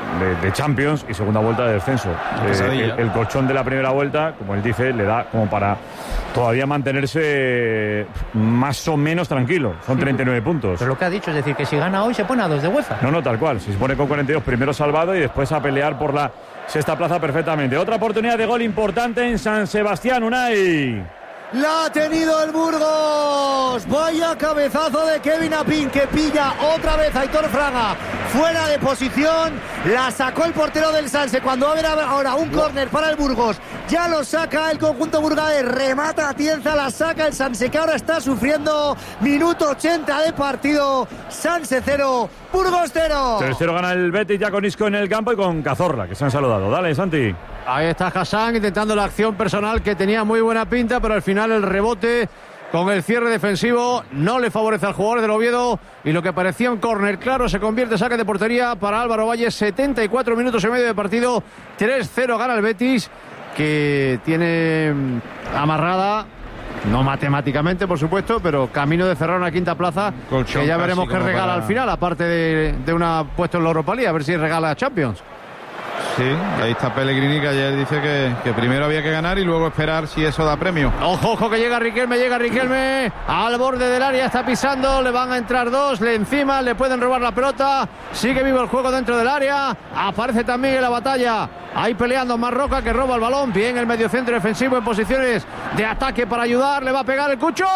de Champions y segunda vuelta de descenso. El colchón de la primera vuelta, como él dice, le da como para todavía mantenerse más o menos tranquilo. Son 39 puntos. Pero lo que ha dicho es decir, que si gana hoy se pone a 2 de UEFA. No, tal cual. Si se pone con 42, primero salvado y después a pelear por la sexta plaza perfectamente. Otra oportunidad de gol importante en San Sebastián, Unai. La ha tenido el Burgos. Vaya cabezazo de Kevin Apin, que pilla otra vez a Aitor Fraga fuera de posición. La sacó el portero del Sanse. Cuando va a haber ahora un córner para el Burgos, ya lo saca el conjunto burgalés. Remata Atienza, la saca el Sanse, que ahora está sufriendo. Minuto 80 de partido. Sanse 0, Burgos 0. 3-0 gana el Betis, ya con Isco en el campo y con Cazorla, que se han saludado. Dale, Santi. Ahí está Hassan intentando la acción personal, que tenía muy buena pinta, pero al final el rebote con el cierre defensivo no le favorece al jugador del Oviedo, y lo que parecía un córner claro se convierte en saque de portería para Álvaro Valle. 74 minutos y medio de partido. 3-0 gana el Betis, que tiene amarrada, no matemáticamente por supuesto, pero camino de cerrar una quinta plaza, colchón, que ya veremos qué regala al final, aparte de una puesto en la Europa League, a ver si regala Champions. Sí, ahí está Pellegrini, que ayer dice que primero había que ganar y luego esperar si eso da premio. Ojo que llega Riquelme al borde del área, está pisando, le van a entrar dos, le encima, le pueden robar la pelota, sigue vivo el juego dentro del área, aparece también en la batalla, ahí peleando Marroca, que roba el balón, bien el mediocentro defensivo en posiciones de ataque para ayudar, le va a pegar el Cucho,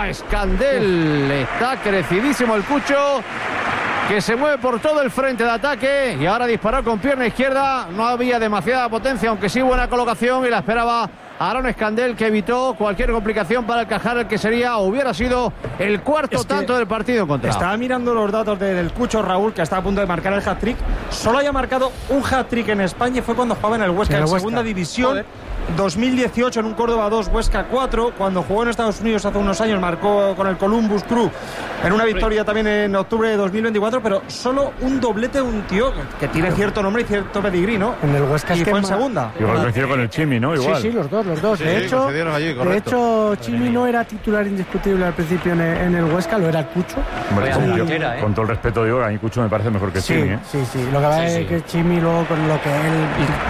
Escandel, está crecidísimo el Cucho, que se mueve por todo el frente de ataque y ahora disparó con pierna izquierda. No había demasiada potencia, aunque sí buena colocación, y la esperaba Aaron Escandel, que evitó cualquier complicación para encajar el que sería o hubiera sido el cuarto tanto del partido en contra. Estaba mirando los datos del Cucho, Raúl, que está a punto de marcar el hat-trick. Solo haya marcado un hat-trick en España y fue cuando jugaba en el Huesca, en segunda división. Joder. 2018 en un Córdoba 2, Huesca 4. Cuando jugó en Estados Unidos hace unos años marcó con el Columbus Crew en una victoria también en octubre de 2024, pero solo un doblete, un tío que tiene cierto nombre y cierto pedigrí, ¿no? En el Huesca y fue en segunda. Igual coincidió con el Chimi, ¿no? Igual. Sí, los dos. Sí, de hecho, Chimi no era titular indiscutible al principio en el Huesca, lo era el Cucho. Hombre, con todo el respeto digo, a mí Cucho me parece mejor que Chimi, ¿eh? Sí. Lo que pasa es que Chimi luego con lo que él...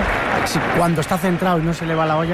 cuando está centrado y no se le va la olla,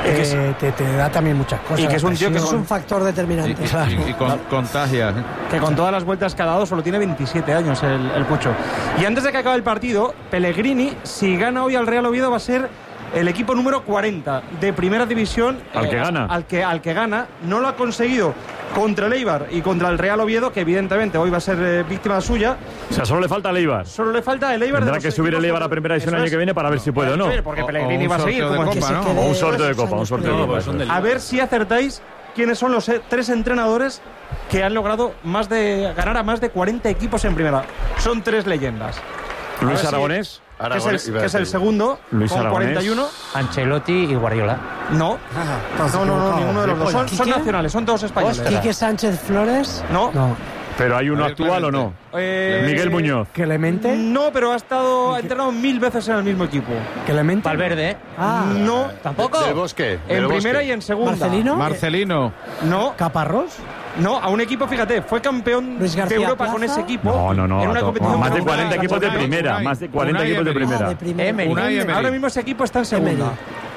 te da también muchas cosas. Y que es un tío que es un factor determinante. Y contagia. Que con todas las vueltas que ha dado solo tiene 27 años el Cucho. Y antes de que acabe el partido, Pellegrini, si gana hoy al Real Oviedo, va a ser el equipo número 40 de primera división. Al que gana. Al que gana. No lo ha conseguido contra el Eibar y contra el Real Oviedo, que evidentemente hoy va a ser víctima suya. O sea, solo le falta el Eibar. Solo le falta el Eibar. Tendrá que subir el Eibar a primera división el año que viene para ver si puede o no. Porque Pellegrini va a seguir. O un sorteo de copa, A ver si acertáis quiénes son los 3 entrenadores que han logrado ganar a más de 40 equipos en primera. Son 3 leyendas. Luis Aragonés. Que es el segundo, Luis con Aragonés, 41. Ancelotti y Guardiola. No, ninguno de los dos. Son nacionales, son todos españoles. ¿Quique Sánchez Flores? No. ¿Pero hay uno actual o no? Miguel Muñoz. ¿Clemente? No, pero ha entrenado 1000 veces en el mismo equipo. ¿Clemente? Valverde. No. ¿Tampoco? Del Bosque. En primera y en segunda. ¿Marcelino? No. ¿Caparrós? No, a un equipo, fíjate, fue campeón de Europa Plaza. con ese equipo. No. En una competición más de 40 equipos de primera. Más de 40 equipos de primera. Ahora mismo ese equipo está en segunda.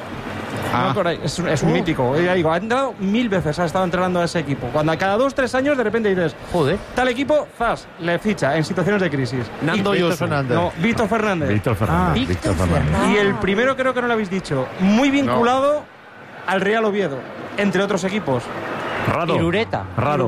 Es un mítico. Ya digo, ha entrado 1000 veces, ha estado entrenando a ese equipo. Cuando a cada 2-3 años de repente dices, joder, tal equipo, le ficha en situaciones de crisis. Víctor Fernández. No, Víctor Fernández. Víctor Fernández. Y el primero creo que no lo habéis dicho. Muy vinculado al Real Oviedo, entre otros equipos. Irureta.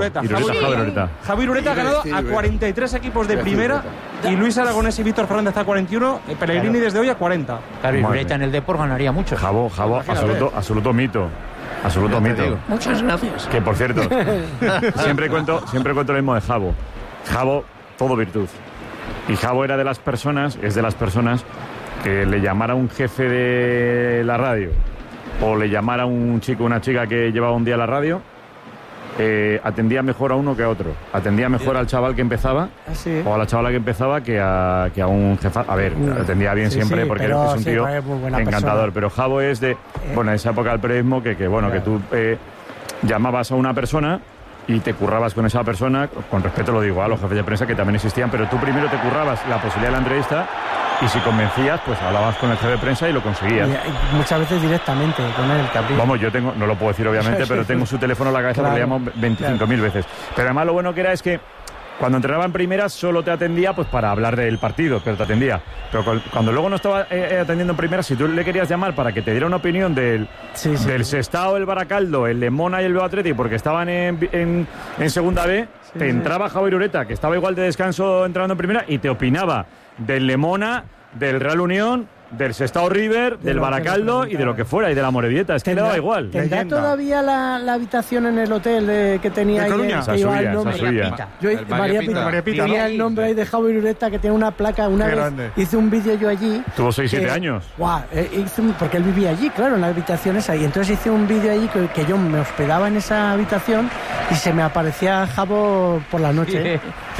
Javi Irureta ha ganado a 43 equipos de primera y Luis Aragonés y Víctor Fernández a 41, Pellegrini desde hoy a 40. Claro, Irureta en el Depor ganaría mucho. Jabo, absoluto mito. Absoluto mito. Muchas gracias. Que por cierto, siempre cuento lo mismo de Jabo. Jabo, todo virtud. Y Jabo es de las personas que le llamara un jefe de la radio o le llamara un chico o una chica que llevaba un día a la radio, atendía mejor a uno que a otro. Atendía mejor al chaval que empezaba o a la chavala que empezaba que a un jefa. A ver, atendía bien siempre porque es un tío encantador. Persona. Pero Javo es de, bueno, en esa época del periodismo que tú llamabas a una persona y te currabas con esa persona, con respeto lo digo a los jefes de prensa que también existían, pero tú primero te currabas la posibilidad de la entrevista y si convencías, pues hablabas con el jefe de prensa y lo conseguías. Y muchas veces directamente con él, Cabril. Vamos, yo tengo, no lo puedo decir obviamente, pero tengo su teléfono en la cabeza porque le llamo 25.000 veces. Pero además lo bueno que era es que cuando entrenaba en primeras solo te atendía pues para hablar del partido, pero te atendía. Pero cuando luego no estaba atendiendo en primeras, si tú le querías llamar para que te diera una opinión del Sestao, el Baracaldo, el Lemona y el Bilbao Athletic, porque estaban en segunda B, te entraba Javier Ureta, que estaba igual de descanso entrando en primera, y te opinaba del Lemona, del Real Unión, del Sestao River, del Baracaldo y de lo que fuera, y de la Morevieta. Es que le daba igual. ¿Tendrá todavía la habitación en el hotel que tenía ahí? Esa suya. María Pita. Tenía el nombre ahí de Javier Ureta, que tiene una placa. Una vez hice un vídeo yo allí. Tuvo 6-7 años. Porque él vivía allí, claro, en la habitación esa. Y entonces hice un vídeo allí que yo me hospedaba en esa habitación y se me aparecía Javo por la noche.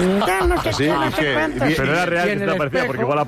Pero era real que se te aparecía, porque igual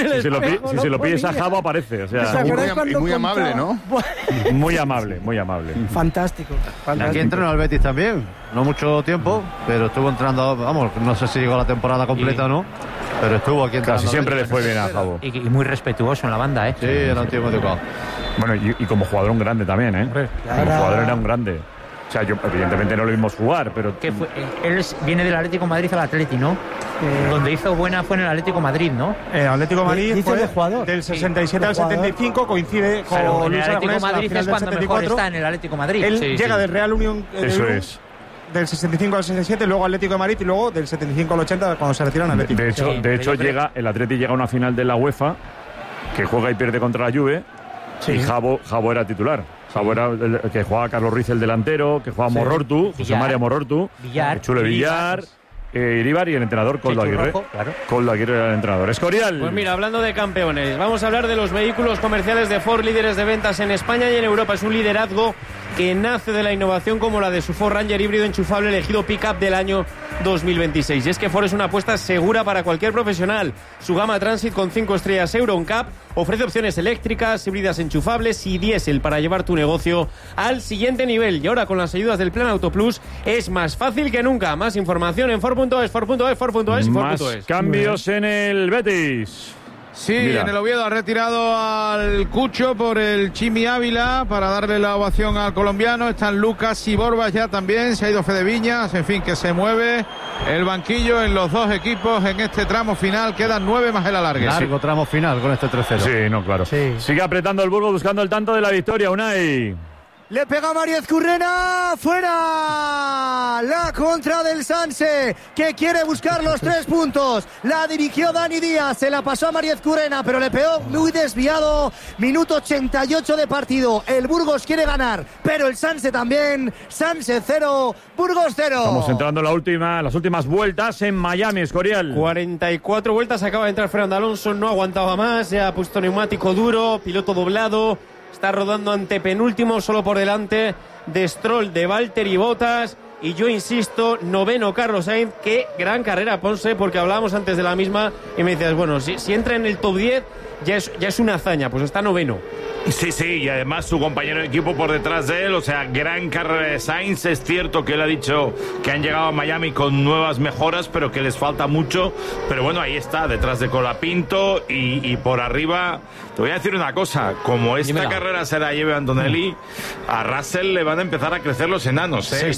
si se lo pides a Javo aparece. O sea, muy amable, ¿no? Muy amable, muy amable. Fantástico. Aquí entrenó al Betis también, no mucho tiempo, pero estuvo entrenando, vamos, no sé si llegó la temporada completa o no, pero estuvo aquí entrenando. Casi siempre le fue bien a Javo. Y muy respetuoso en la banda, ¿eh? Sí, era un tío muy educado. Bueno, y como jugador un grande también, ¿eh? Como jugador era un grande. O sea, evidentemente no lo vimos jugar, pero... Él viene del Atlético de Madrid al Atleti, ¿no? Donde hizo buena fue en el Atlético de Madrid, ¿no? Atlético de Madrid fue de jugador. Del 67 al 75, coincide con Luis Atlético Aragonés, Madrid es cuando mejor está en el Atlético de Madrid. Él llega del Real Unión Eso es. Del 65 al 67, luego Atlético de Madrid y luego del 75 al 80 cuando se retiran Atlético. De hecho el Atleti llega a una final de la UEFA que juega y pierde contra la Juve y Javo era titular. Javo era el que jugaba Carlos Ruiz, el delantero, que jugaba Morortu, José María Morortu, Chule Villar, Iríbar y el entrenador Coldo Aguirre. Coldo Aguirre era el entrenador. Escorial. Pues mira, hablando de campeones, vamos a hablar de los vehículos comerciales de Ford, líderes de ventas en España y en Europa. Es un liderazgo que nace de la innovación como la de su Ford Ranger híbrido enchufable elegido pick-up del año 2026. Y es que Ford es una apuesta segura para cualquier profesional. Su gama Transit con 5 estrellas Euro NCAP ofrece opciones eléctricas, híbridas enchufables y diésel para llevar tu negocio al siguiente nivel. Y ahora con las ayudas del Plan Auto Plus es más fácil que nunca. Más información en Ford.es, Ford.es, Ford.es y Más Ford.es. cambios en el Betis. Sí, Mira. En el Oviedo ha retirado al Cucho por el Chimi Ávila para darle la ovación al colombiano. Están Lucas y Borbas ya también. Se ha ido Fede Viñas. En fin, que se mueve el banquillo en los dos equipos en este tramo final. Quedan 9 más el alargue. Largo tramo final con este 3-0. Sí, no, claro. Sí. Sigue apretando el Burgos buscando el tanto de la victoria, Unai. Le pega Mariez Currena, fuera. La contra del Sanse, que quiere buscar los 3 puntos. La dirigió Dani Díaz, se la pasó a Mariez Currena, pero le pegó muy desviado. Minuto 88 de partido. El Burgos quiere ganar, pero el Sanse también. Sanse 0, Burgos 0. Estamos entrando en las últimas vueltas en Miami, Escorial. 44 vueltas, acaba de entrar Fernando Alonso, no aguantaba más, ya ha puesto neumático duro, piloto doblado. Está rodando ante penúltimo, solo por delante de Stroll, de Valtteri Bottas. Y yo insisto, noveno Carlos Sainz. Qué gran carrera, Ponce, porque hablábamos antes de la misma y me decías, bueno, si entra en el top 10 ya es una hazaña, pues está noveno. Sí, y además su compañero de equipo por detrás de él, o sea, gran carrera de Sainz. Es cierto que él ha dicho que han llegado a Miami con nuevas mejoras, pero que les falta mucho. Pero bueno, ahí está, detrás de Colapinto y por arriba. Te voy a decir una cosa, como esta carrera se la lleve Antonelli, a Russell le van a empezar a crecer los enanos, ¿eh?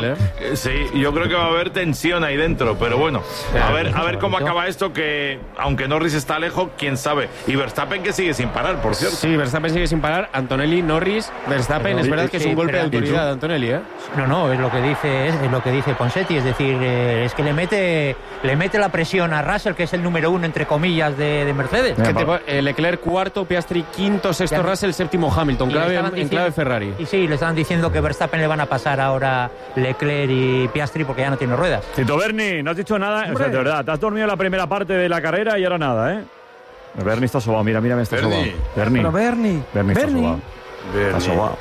Yo creo que va a haber tensión ahí dentro, pero bueno, a ver cómo acaba esto, que aunque Norris está lejos, quién sabe. Y Verstappen, que sigue sin parar, por cierto. Sí, Verstappen sigue sin parar. Antonelli, Norris, Verstappen, es verdad que es un golpe de autoridad de Antonelli, ¿eh? No, es lo que dice Ponsetti, es decir, es que le mete la presión a Russell, que es el número 1 entre comillas de Mercedes. Leclerc cuarto, Piastri quinto, sexto Russell, séptimo Hamilton, en clave Ferrari. Y sí, le estaban diciendo que Verstappen le van a pasar ahora Leclerc y Piastri porque ya no tiene ruedas. Tito Berni, no has dicho nada, o sea, de verdad, te has dormido la primera parte de la carrera y ahora nada, ¿eh? Berni está sobado, mira, está sobado. Berni. Berni está sobado. Está sobao.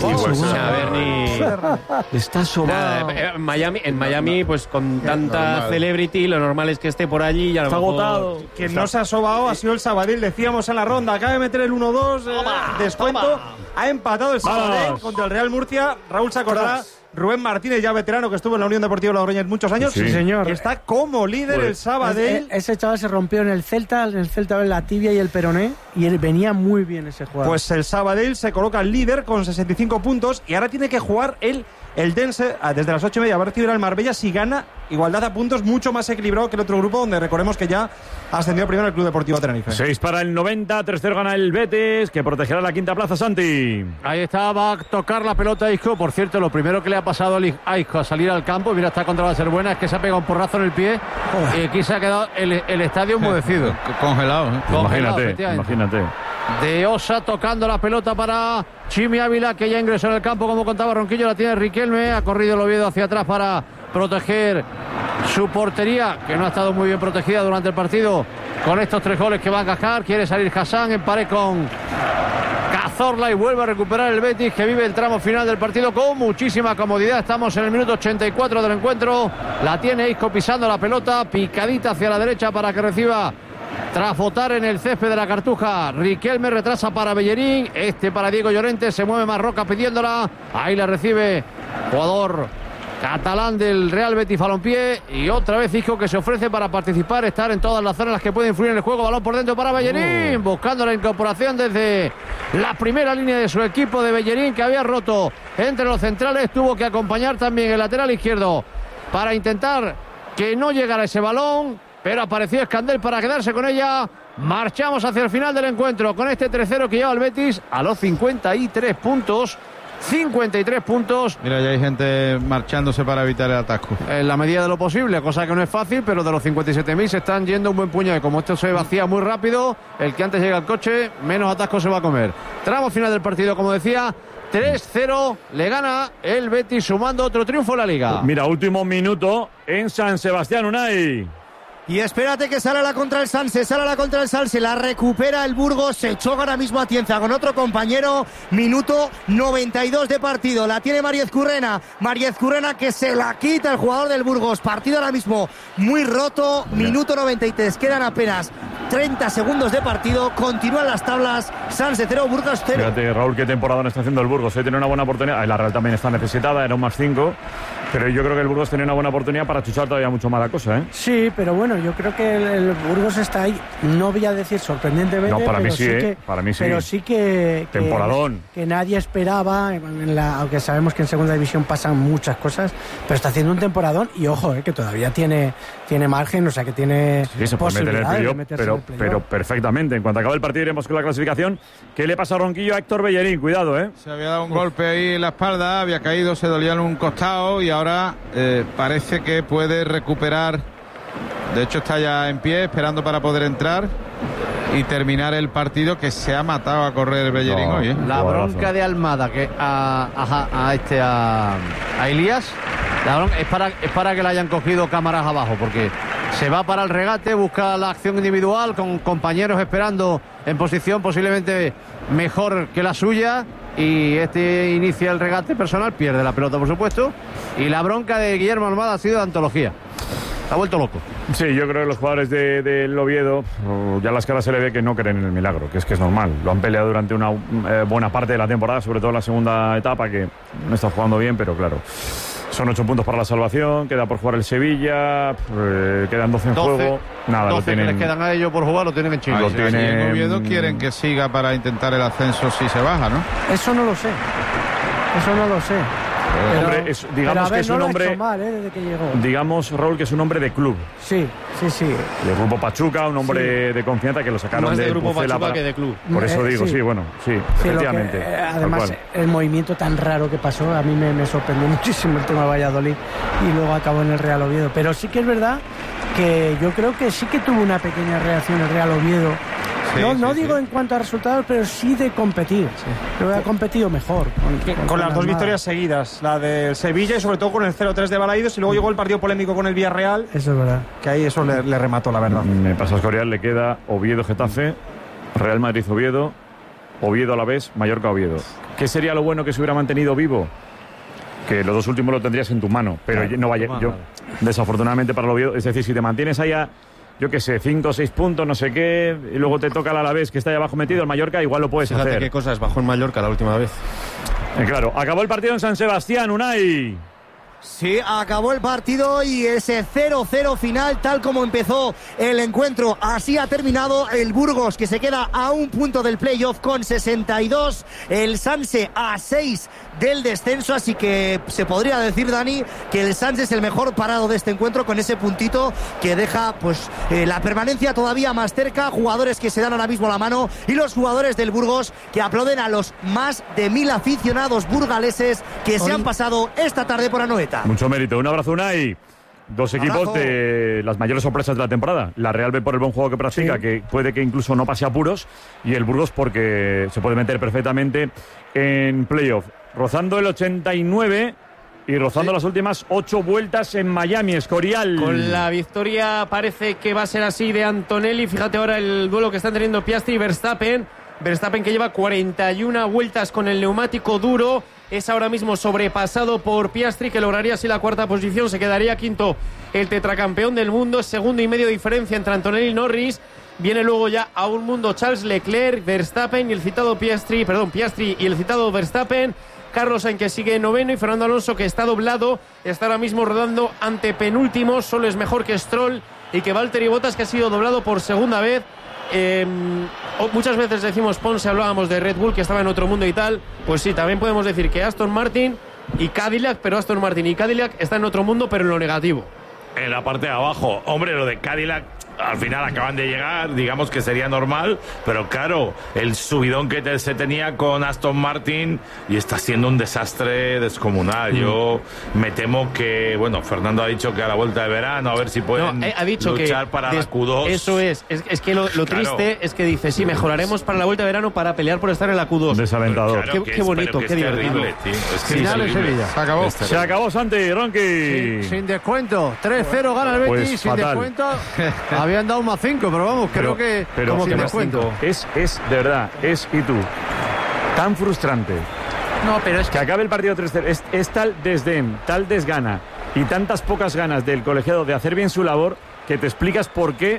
Está sobao. En Miami, pues con tanta celebrity, lo normal es que esté por allí y a lo está mejor... agotado. Quien no se ha sobao ha sido el Sabadell. Decíamos en la ronda, acaba de meter el 1-2, descuento. Ha empatado el Sabadell contra el Real Murcia. Raúl se acordará. Rubén Martínez, ya veterano, que estuvo en la Unión Deportiva Logroñés muchos años. Sí, señor. Está como líder el Sabadell. Ese chaval se rompió en el Celta la tibia y el peroné, y él venía muy bien ese jugador. Pues el Sabadell se coloca líder con 65 puntos y ahora tiene que jugar el Dense desde las 8:30. Va a recibir al Marbella si gana. Igualdad a puntos, mucho más equilibrado que el otro grupo, donde recordemos que ya ascendió primero el Club Deportivo Tenerife. 6 para el 90, tercero gana el Betis, que protegerá la quinta plaza, Santi. Ahí está, va a tocar la pelota a Isco. Por cierto, lo primero que le ha pasado a Isco a salir al campo, mira, está contra la Serbuena, es que se ha pegado un porrazo en el pie y aquí se ha quedado el estadio enmudecido. Congelado, Imagínate. De Osa tocando la pelota para Chimi Ávila, que ya ingresó en el campo, como contaba Ronquillo, la tiene Riquelme, ha corrido el Oviedo hacia atrás para proteger su portería, que no ha estado muy bien protegida durante el partido con estos 3 goles que va a cascar. Quiere salir Hassan en pared con Cazorla y vuelve a recuperar el Betis, que vive el tramo final del partido con muchísima comodidad. Estamos en el minuto 84 del encuentro. La tiene Isco pisando la pelota, picadita hacia la derecha para que reciba tras botar en el césped de la Cartuja. Riquelme retrasa para Bellerín, para Diego Llorente, se mueve Marroca pidiéndola, ahí la recibe jugador catalán del Real Betis Balompié, y otra vez Isco, que se ofrece para participar, estar en todas las zonas en las que puede influir en el juego. Balón por dentro para Bellerín, buscando la incorporación desde la primera línea de su equipo de Bellerín, que había roto entre los centrales. Tuvo que acompañar también el lateral izquierdo para intentar que no llegara ese balón, pero apareció Escandel para quedarse con ella. Marchamos hacia el final del encuentro con este 3-0 que lleva el Betis a los 53 puntos. 53 puntos. Mira, ya hay gente marchándose para evitar el atasco. En la medida de lo posible, cosa que no es fácil, pero de los 57.000 se están yendo un buen puñado. Como esto se vacía muy rápido, el que antes llega al coche, menos atasco se va a comer. Tramo final del partido, como decía, 3-0, le gana el Betis, sumando otro triunfo en la Liga. Mira, último minuto en San Sebastián, Unai. Y espérate que sale la contra el Sanse, la recupera el Burgos, se choca ahora mismo a Tienza con otro compañero. Minuto 92 de partido, la tiene Mariez Currena que se la quita el jugador del Burgos. Partido ahora mismo muy roto, minuto 93, quedan apenas 30 segundos de partido, continúan las tablas, Sanse 0, Burgos 0. Fíjate, Raúl, qué temporada no está haciendo el Burgos, tiene una buena oportunidad. La Real también está necesitada, era un +5, pero yo creo que el Burgos tiene una buena oportunidad para chuchar todavía mucho más la cosa, ¿eh? Sí, pero bueno, yo creo que el Burgos está ahí, no voy a decir sorprendentemente, no, para pero mí sí, para mí sí. Pero sí que temporadón. Que nadie esperaba, aunque sabemos que en segunda división pasan muchas cosas, pero está haciendo un temporadón y ojo, que todavía tiene margen, o sea que tiene posibilidades de meterse en el playoff. Pero perfectamente. En cuanto acabe el partido iremos con la clasificación. ¿Qué le pasa a Ronquillo a Héctor Bellerín? Cuidado, Se había dado un golpe ahí en la espalda, había caído, se dolía en un costado y ahora parece que puede recuperar. De hecho está ya en pie esperando para poder entrar y terminar el partido, que se ha matado a correr Bellerín hoy. La bronca de Almada que a Elías, es para que le hayan cogido cámaras abajo, porque se va para el regate, busca la acción individual con compañeros esperando en posición posiblemente mejor que la suya, y inicia el regate personal, pierde la pelota por supuesto, y la bronca de Guillermo Almada ha sido de antología. Ha vuelto loco. Sí, yo creo que los jugadores del Oviedo, ya las caras se le ve que no creen en el milagro, que es normal. Lo han peleado durante una buena parte de la temporada, sobre todo en la segunda etapa, que no está jugando bien, pero claro, son 8 puntos para la salvación, queda por jugar el Sevilla, quedan 12 en juego. Nada, 12 lo tienen, que les quedan a ellos por jugar, lo tienen en Chile. En Oviedo quieren que siga para intentar el ascenso si se baja, ¿no? Eso no lo sé. Pero, hombre, digamos que es un hombre mal, desde que llegó. Digamos, Raúl, que es un hombre de club. Sí. De Grupo Pachuca, un hombre de confianza, que lo sacaron más del de Grupo Pucela Pachuca que de club. Por eso digo, sí, efectivamente. Además, el movimiento tan raro que pasó, a mí me sorprendió muchísimo el tema de Valladolid y luego acabó en el Real Oviedo. Pero sí que es verdad que yo creo que sí que tuvo una pequeña reacción el Real Oviedo. No digo en cuanto a resultados, pero sí de competir. Pero ha competido mejor. Con las dos victorias seguidas, la del Sevilla y sobre todo con el 0-3 de Balaídos, y luego llegó el partido polémico con el Villarreal. Eso es verdad. Que ahí eso le remató, la verdad. Me pasa a Escorial, le queda Oviedo-Getafe, Real Madrid-Oviedo, Oviedo a la vez, Mallorca Oviedo. ¿Qué sería lo bueno que se hubiera mantenido vivo? Que los dos últimos lo tendrías en tu mano, pero claro, no vaya. Yo, desafortunadamente para el Oviedo, es decir, si te mantienes allá, yo qué sé, 5 o 6 puntos, no sé qué, y luego te toca el Alavés que está ahí abajo metido, el Mallorca, igual lo puedes hacer. Qué cosas bajó en Mallorca la última vez. Claro, acabó el partido en San Sebastián, Unai. Sí, acabó el partido y ese 0-0 final, tal como empezó el encuentro, así ha terminado. El Burgos, que se queda a un punto del playoff con 62, el Sanse a 6 del descenso, así que se podría decir, Dani, que el Sanse es el mejor parado de este encuentro, con ese puntito que deja pues la permanencia todavía más cerca. Jugadores que se dan ahora mismo la mano, y los jugadores del Burgos que aplauden a los más de 1000 aficionados burgaleses que se han pasado esta tarde por Anoeta. Mucho mérito. Un abrazo, Unai. Dos equipos de las mayores sorpresas de la temporada. La Real B por el buen juego que practica, que puede que incluso no pase apuros, y el Burgos porque se puede meter perfectamente en playoff. Rozando el 89 y rozando las últimas 8 vueltas en Miami, Escorial. Con la victoria parece que va a ser así de Antonelli. Fíjate ahora el duelo que están teniendo Piastri y Verstappen. Verstappen, que lleva 41 vueltas con el neumático duro, es ahora mismo sobrepasado por Piastri, que lograría así la cuarta posición. Se quedaría quinto el tetracampeón del mundo. Segundo y medio diferencia entre Antonelli y Norris. Viene luego ya a un mundo Charles Leclerc, Verstappen y el citado Piastri y el citado Verstappen. Carlos Sainz, que sigue noveno, y Fernando Alonso, que está doblado, está ahora mismo rodando ante penúltimo. Solo es mejor que Stroll y que Valtteri Bottas, que ha sido doblado por segunda vez. Muchas veces decimos, Ponce, hablábamos de Red Bull, que estaba en otro mundo y tal. Pues sí, también podemos decir que Aston Martin y Cadillac, pero Aston Martin y Cadillac están en otro mundo, pero en lo negativo. En la parte de abajo, hombre, lo de Cadillac al final acaban de llegar, digamos que sería normal, pero claro, el subidón que se tenía con Aston Martin, y está siendo un desastre descomunal. Yo me temo que, bueno, Fernando ha dicho que a la vuelta de verano a ver si pueden ha dicho luchar que para la Q2. Eso es que lo triste es que dice, sí, mejoraremos para la vuelta de verano para pelear por estar en la Q2. Desalentador. Claro, qué bonito, qué divertido. Final en Sevilla. Se acabó, Santi, Ronqui. Sin descuento, 3-0 gana el Betis, pues sin fatal. descuento. Habían dado un más 5, pero vamos, creo que como sin que descuento. Es de verdad, y tú, tan frustrante. No, pero es que acabe el partido 3-0. Es tal desdén, tal desgana y tantas pocas ganas del colegiado de hacer bien su labor, que te explicas por qué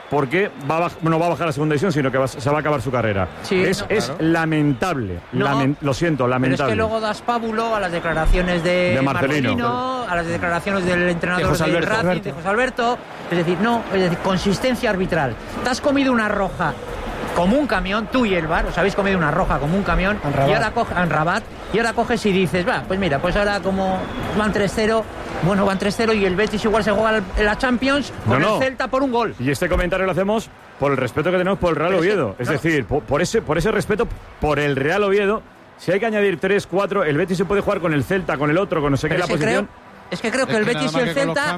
no va a bajar a segunda división, sino que se va a acabar su carrera. Sí, es lamentable. Lo siento, lamentable. Pero es que luego das pábulo a las declaraciones de Marcelino, a las declaraciones del entrenador de Racing, de José Alberto. Es decir, consistencia arbitral. Te has comido una roja como un camión, tú y el VAR, os habéis comido una roja como un camión, y ahora en Rabat, y ahora coges y dices, pues mira, pues ahora como van 3-0, bueno, van 3-0 y el Betis igual se juega la Champions con el Celta por un gol. Y este comentario lo hacemos por el respeto que tenemos por el Real Oviedo. Es decir, por ese respeto por el Real Oviedo, si hay que añadir 3, 4, el Betis se puede jugar con el Celta, con el otro, con no sé qué la posición. Es que creo que el Betis y el Celta,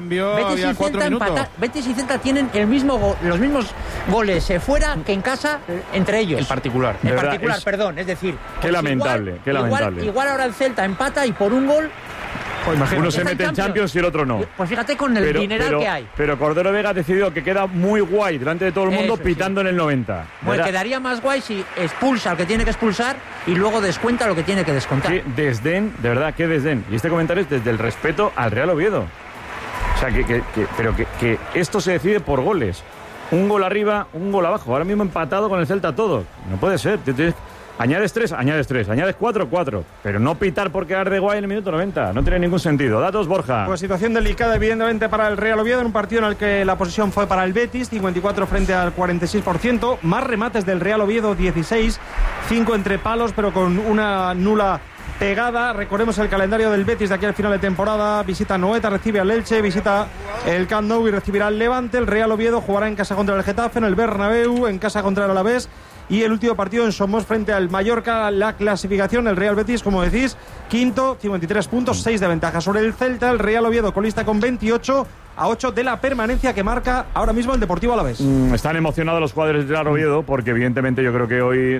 Betis y Celta tienen los mismos goles fuera que en casa entre ellos. El particular. Es decir, qué lamentable. Igual ahora el Celta empata y por un gol. Pues uno se mete en Champions y el otro no. Pues fíjate con el dineral que hay. Pero Cordero Vega ha decidido que queda muy guay delante de todo el mundo, pitando en el 90. Pues quedaría más guay si expulsa al que tiene que expulsar y luego descuenta lo que tiene que descontar. Qué desdén, de verdad, qué desdén. Y este comentario es desde el respeto al Real Oviedo. O sea, que esto se decide por goles. Un gol arriba, un gol abajo. Ahora mismo empatado con el Celta todo. No puede ser. Añades 3, añades 4, 4. Pero no pitar por quedar de guay en el minuto 90. No tiene ningún sentido. Datos, Borja. Pues situación delicada, evidentemente, para el Real Oviedo, en un partido en el que la posesión fue para el Betis, 54 frente al 46%. Más remates del Real Oviedo, 16. 5 entre palos, pero con una nula pegada. Recordemos el calendario del Betis de aquí al final de temporada. Visita Noeta, recibe al Elche, visita el Camp Nou y recibirá al Levante. El Real Oviedo jugará en casa contra el Getafe, en el Bernabéu, en casa contra el Alavés. Y el último partido en Somos frente al Mallorca. La clasificación, el Real Betis, como decís, quinto, 53 puntos, 6 de ventaja sobre el Celta. El Real Oviedo colista con 28, a 8 de la permanencia que marca ahora mismo el Deportivo Alavés. Están emocionados los jugadores del Real Oviedo porque evidentemente yo creo que hoy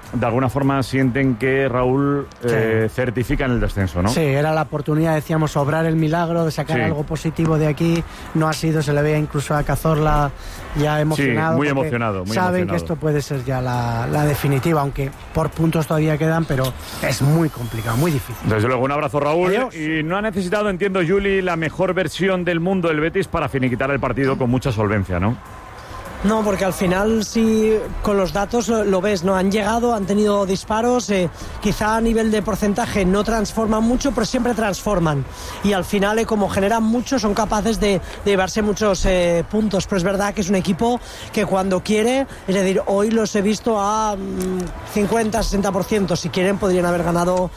de alguna forma sienten que Raúl certifican el descenso, ¿no? Sí, era la oportunidad, decíamos, obrar el milagro de sacar algo positivo de aquí. No ha sido, se le veía incluso a Cazorla ya emocionado. Sí, muy emocionado. Saben que esto puede ser ya la definitiva, aunque por puntos todavía quedan, pero es muy complicado, muy difícil. Desde luego, un abrazo, Raúl. Adiós. Y no ha necesitado, entiendo, Juli, la mejor versión del mundo del Betis para finiquitar el partido con mucha solvencia, ¿no? No, porque al final sí, con los datos lo ves, ¿no? Han llegado, han tenido disparos, quizá a nivel de porcentaje no transforman mucho, pero siempre transforman. Y al final, como generan mucho, son capaces de llevarse muchos puntos. Pero es verdad que es un equipo que cuando quiere, es decir, hoy los he visto a 50-60%. Si quieren, podrían haber ganado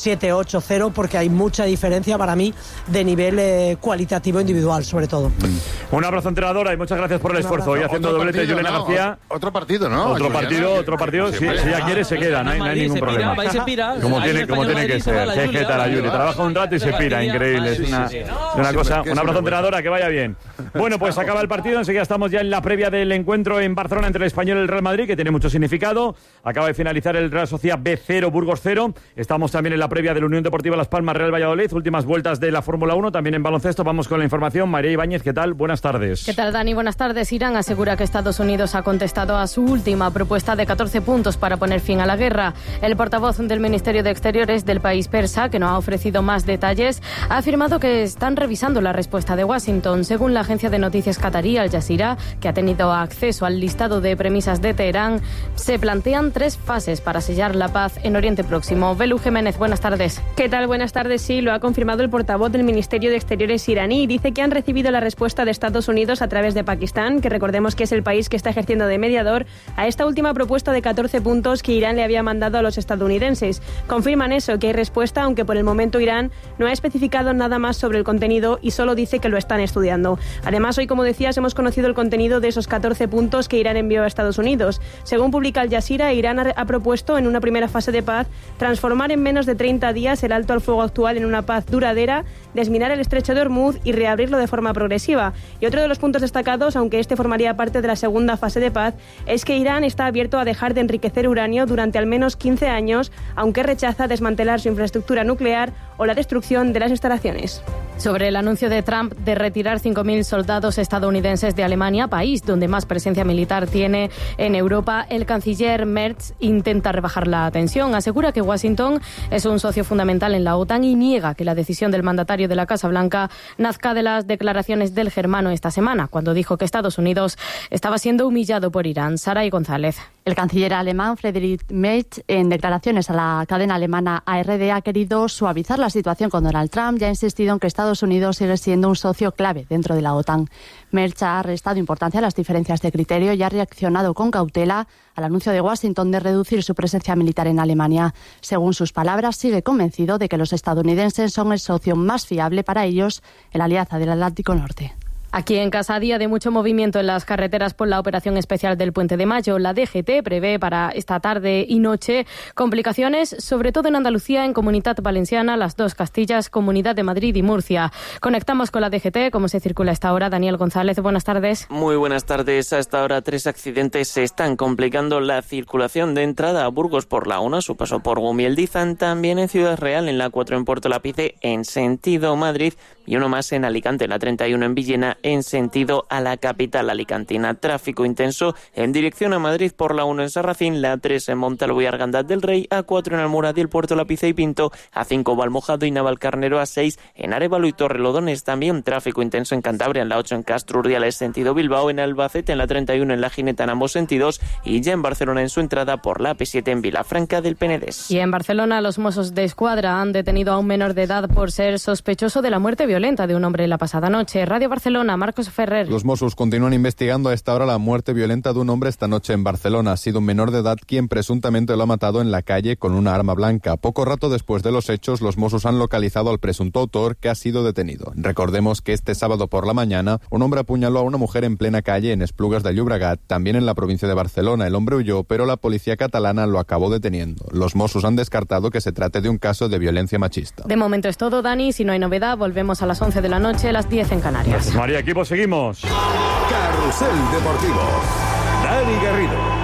7-8-0, porque hay mucha diferencia para mí de nivel cualitativo individual, sobre todo. Un abrazo, entrenadora, y muchas gracias por el esfuerzo. Hoy haciendo doblete Juliana García. Otro partido, ¿no? Otro partido. Si ella quiere, se queda, no hay ningún problema. Como tiene que ser. ¿Qué tal, Juli? Trabaja un rato y se pira, increíble. Es una cosa. Un abrazo, entrenadora, que vaya bien. Bueno, pues acaba el partido. Enseguida estamos ya en la previa del encuentro en Barcelona entre el Español y el Real Madrid, que tiene mucho significado. Acaba de finalizar el Real Sociedad B0, Burgos 0. Estamos también en la previa de la Unión Deportiva Las Palmas, Real Valladolid, últimas vueltas de la Fórmula 1, también en baloncesto. Vamos con la información. María Ibáñez, ¿qué tal? Buenas tardes. ¿Qué tal, Dani? Buenas tardes. Irán asegura que Estados Unidos ha contestado a su última propuesta de 14 puntos para poner fin a la guerra. El portavoz del Ministerio de Exteriores del país persa, que no ha ofrecido más detalles, ha afirmado que están revisando la respuesta de Washington. Según la agencia de noticias qatarí Al Jazeera, que ha tenido acceso al listado de premisas de Teherán, se plantean 3 fases para sellar la paz en Oriente Próximo. Belu Jiménez, buenas tardes. ¿Qué tal? Buenas tardes. Sí, lo ha confirmado el portavoz del Ministerio de Exteriores iraní. Dice que han recibido la respuesta de Estados Unidos a través de Pakistán, que recordemos que es el país que está ejerciendo de mediador, a esta última propuesta de 14 puntos que Irán le había mandado a los estadounidenses. Confirman eso, que hay respuesta, aunque por el momento Irán no ha especificado nada más sobre el contenido y solo dice que lo están estudiando. Además, hoy, como decías, hemos conocido el contenido de esos 14 puntos que Irán envió a Estados Unidos. Según publica Al Jazeera, Irán ha propuesto en una primera fase de paz transformar en menos de 30 días el alto al fuego actual en una paz duradera, desminar el estrecho de Hormuz y reabrirlo de forma progresiva. Y otro de los puntos destacados, aunque este formaría parte de la segunda fase de paz, es que Irán está abierto a dejar de enriquecer uranio durante al menos 15 años, aunque rechaza desmantelar su infraestructura nuclear o la destrucción de las instalaciones. Sobre el anuncio de Trump de retirar 5.000 soldados estadounidenses de Alemania, país donde más presencia militar tiene en Europa, el canciller Merz intenta rebajar la tensión. Asegura que Washington es un socio fundamental en la OTAN y niega que la decisión del mandatario de la Casa Blanca nazca de las declaraciones del germano esta semana, cuando dijo que Estados Unidos estaba siendo humillado por Irán. Saray González. El canciller alemán Friedrich Merz, en declaraciones a la cadena alemana ARD, ha querido suavizar la situación con Donald Trump y ha insistido en que Estados Unidos sigue siendo un socio clave dentro de la OTAN. Merz ha restado importancia a las diferencias de criterio y ha reaccionado con cautela al anuncio de Washington de reducir su presencia militar en Alemania. Según sus palabras, sigue convencido de que los estadounidenses son el socio más fiable para ellos en la Alianza del Atlántico Norte. Aquí en casa, día de mucho movimiento en las carreteras por la operación especial del Puente de Mayo. La DGT prevé para esta tarde y noche complicaciones, sobre todo en Andalucía, en Comunitat Valenciana, las dos Castillas, Comunidad de Madrid y Murcia. Conectamos con la DGT. ¿Cómo se circula a esta hora? Daniel González, buenas tardes. Muy buenas tardes. A esta hora 3 accidentes se están complicando la circulación de entrada a Burgos por la 1, su paso por Gumiel-Dizan, también en Ciudad Real, en la 4 en Puerto Lápice, en sentido Madrid, y uno más en Alicante, la 31 en Villena, en sentido a la capital alicantina. Tráfico intenso en dirección a Madrid por la 1 en Sarracín, la 3 en Montalvo y Argandad del Rey, a 4 en Almoradí, Puerto Lápice y Pinto, a 5 Valmojado y Navalcarnero, a 6 en Arévalo y Torrelodones. También tráfico intenso en Cantabria, en la 8 en Castro Urdiales, sentido Bilbao, en Albacete, en la 31 en La Gineta, en ambos sentidos, y ya en Barcelona en su entrada por la AP7 en Vilafranca del Penedès. Y en Barcelona, los Mossos de Escuadra han detenido a un menor de edad por ser sospechoso de la muerte violenta de un hombre la pasada noche. Radio Barcelona, Marcos Ferrer. Los Mossos continúan investigando a esta hora la muerte violenta de un hombre esta noche en Barcelona. Ha sido un menor de edad quien presuntamente lo ha matado en la calle con una arma blanca. Poco rato después de los hechos, los Mossos han localizado al presunto autor, que ha sido detenido. Recordemos que este sábado por la mañana, un hombre apuñaló a una mujer en plena calle en Esplugas de Llobregat, también en la provincia de Barcelona. El hombre huyó, pero la policía catalana lo acabó deteniendo. Los Mossos han descartado que se trate de un caso de violencia machista. De momento es todo, Dani. Si no hay novedad, volvemos a las 11 de la noche, a las 10 en Canarias. Gracias, María. Equipo, seguimos. Carrusel Deportivo. Dani Garrido.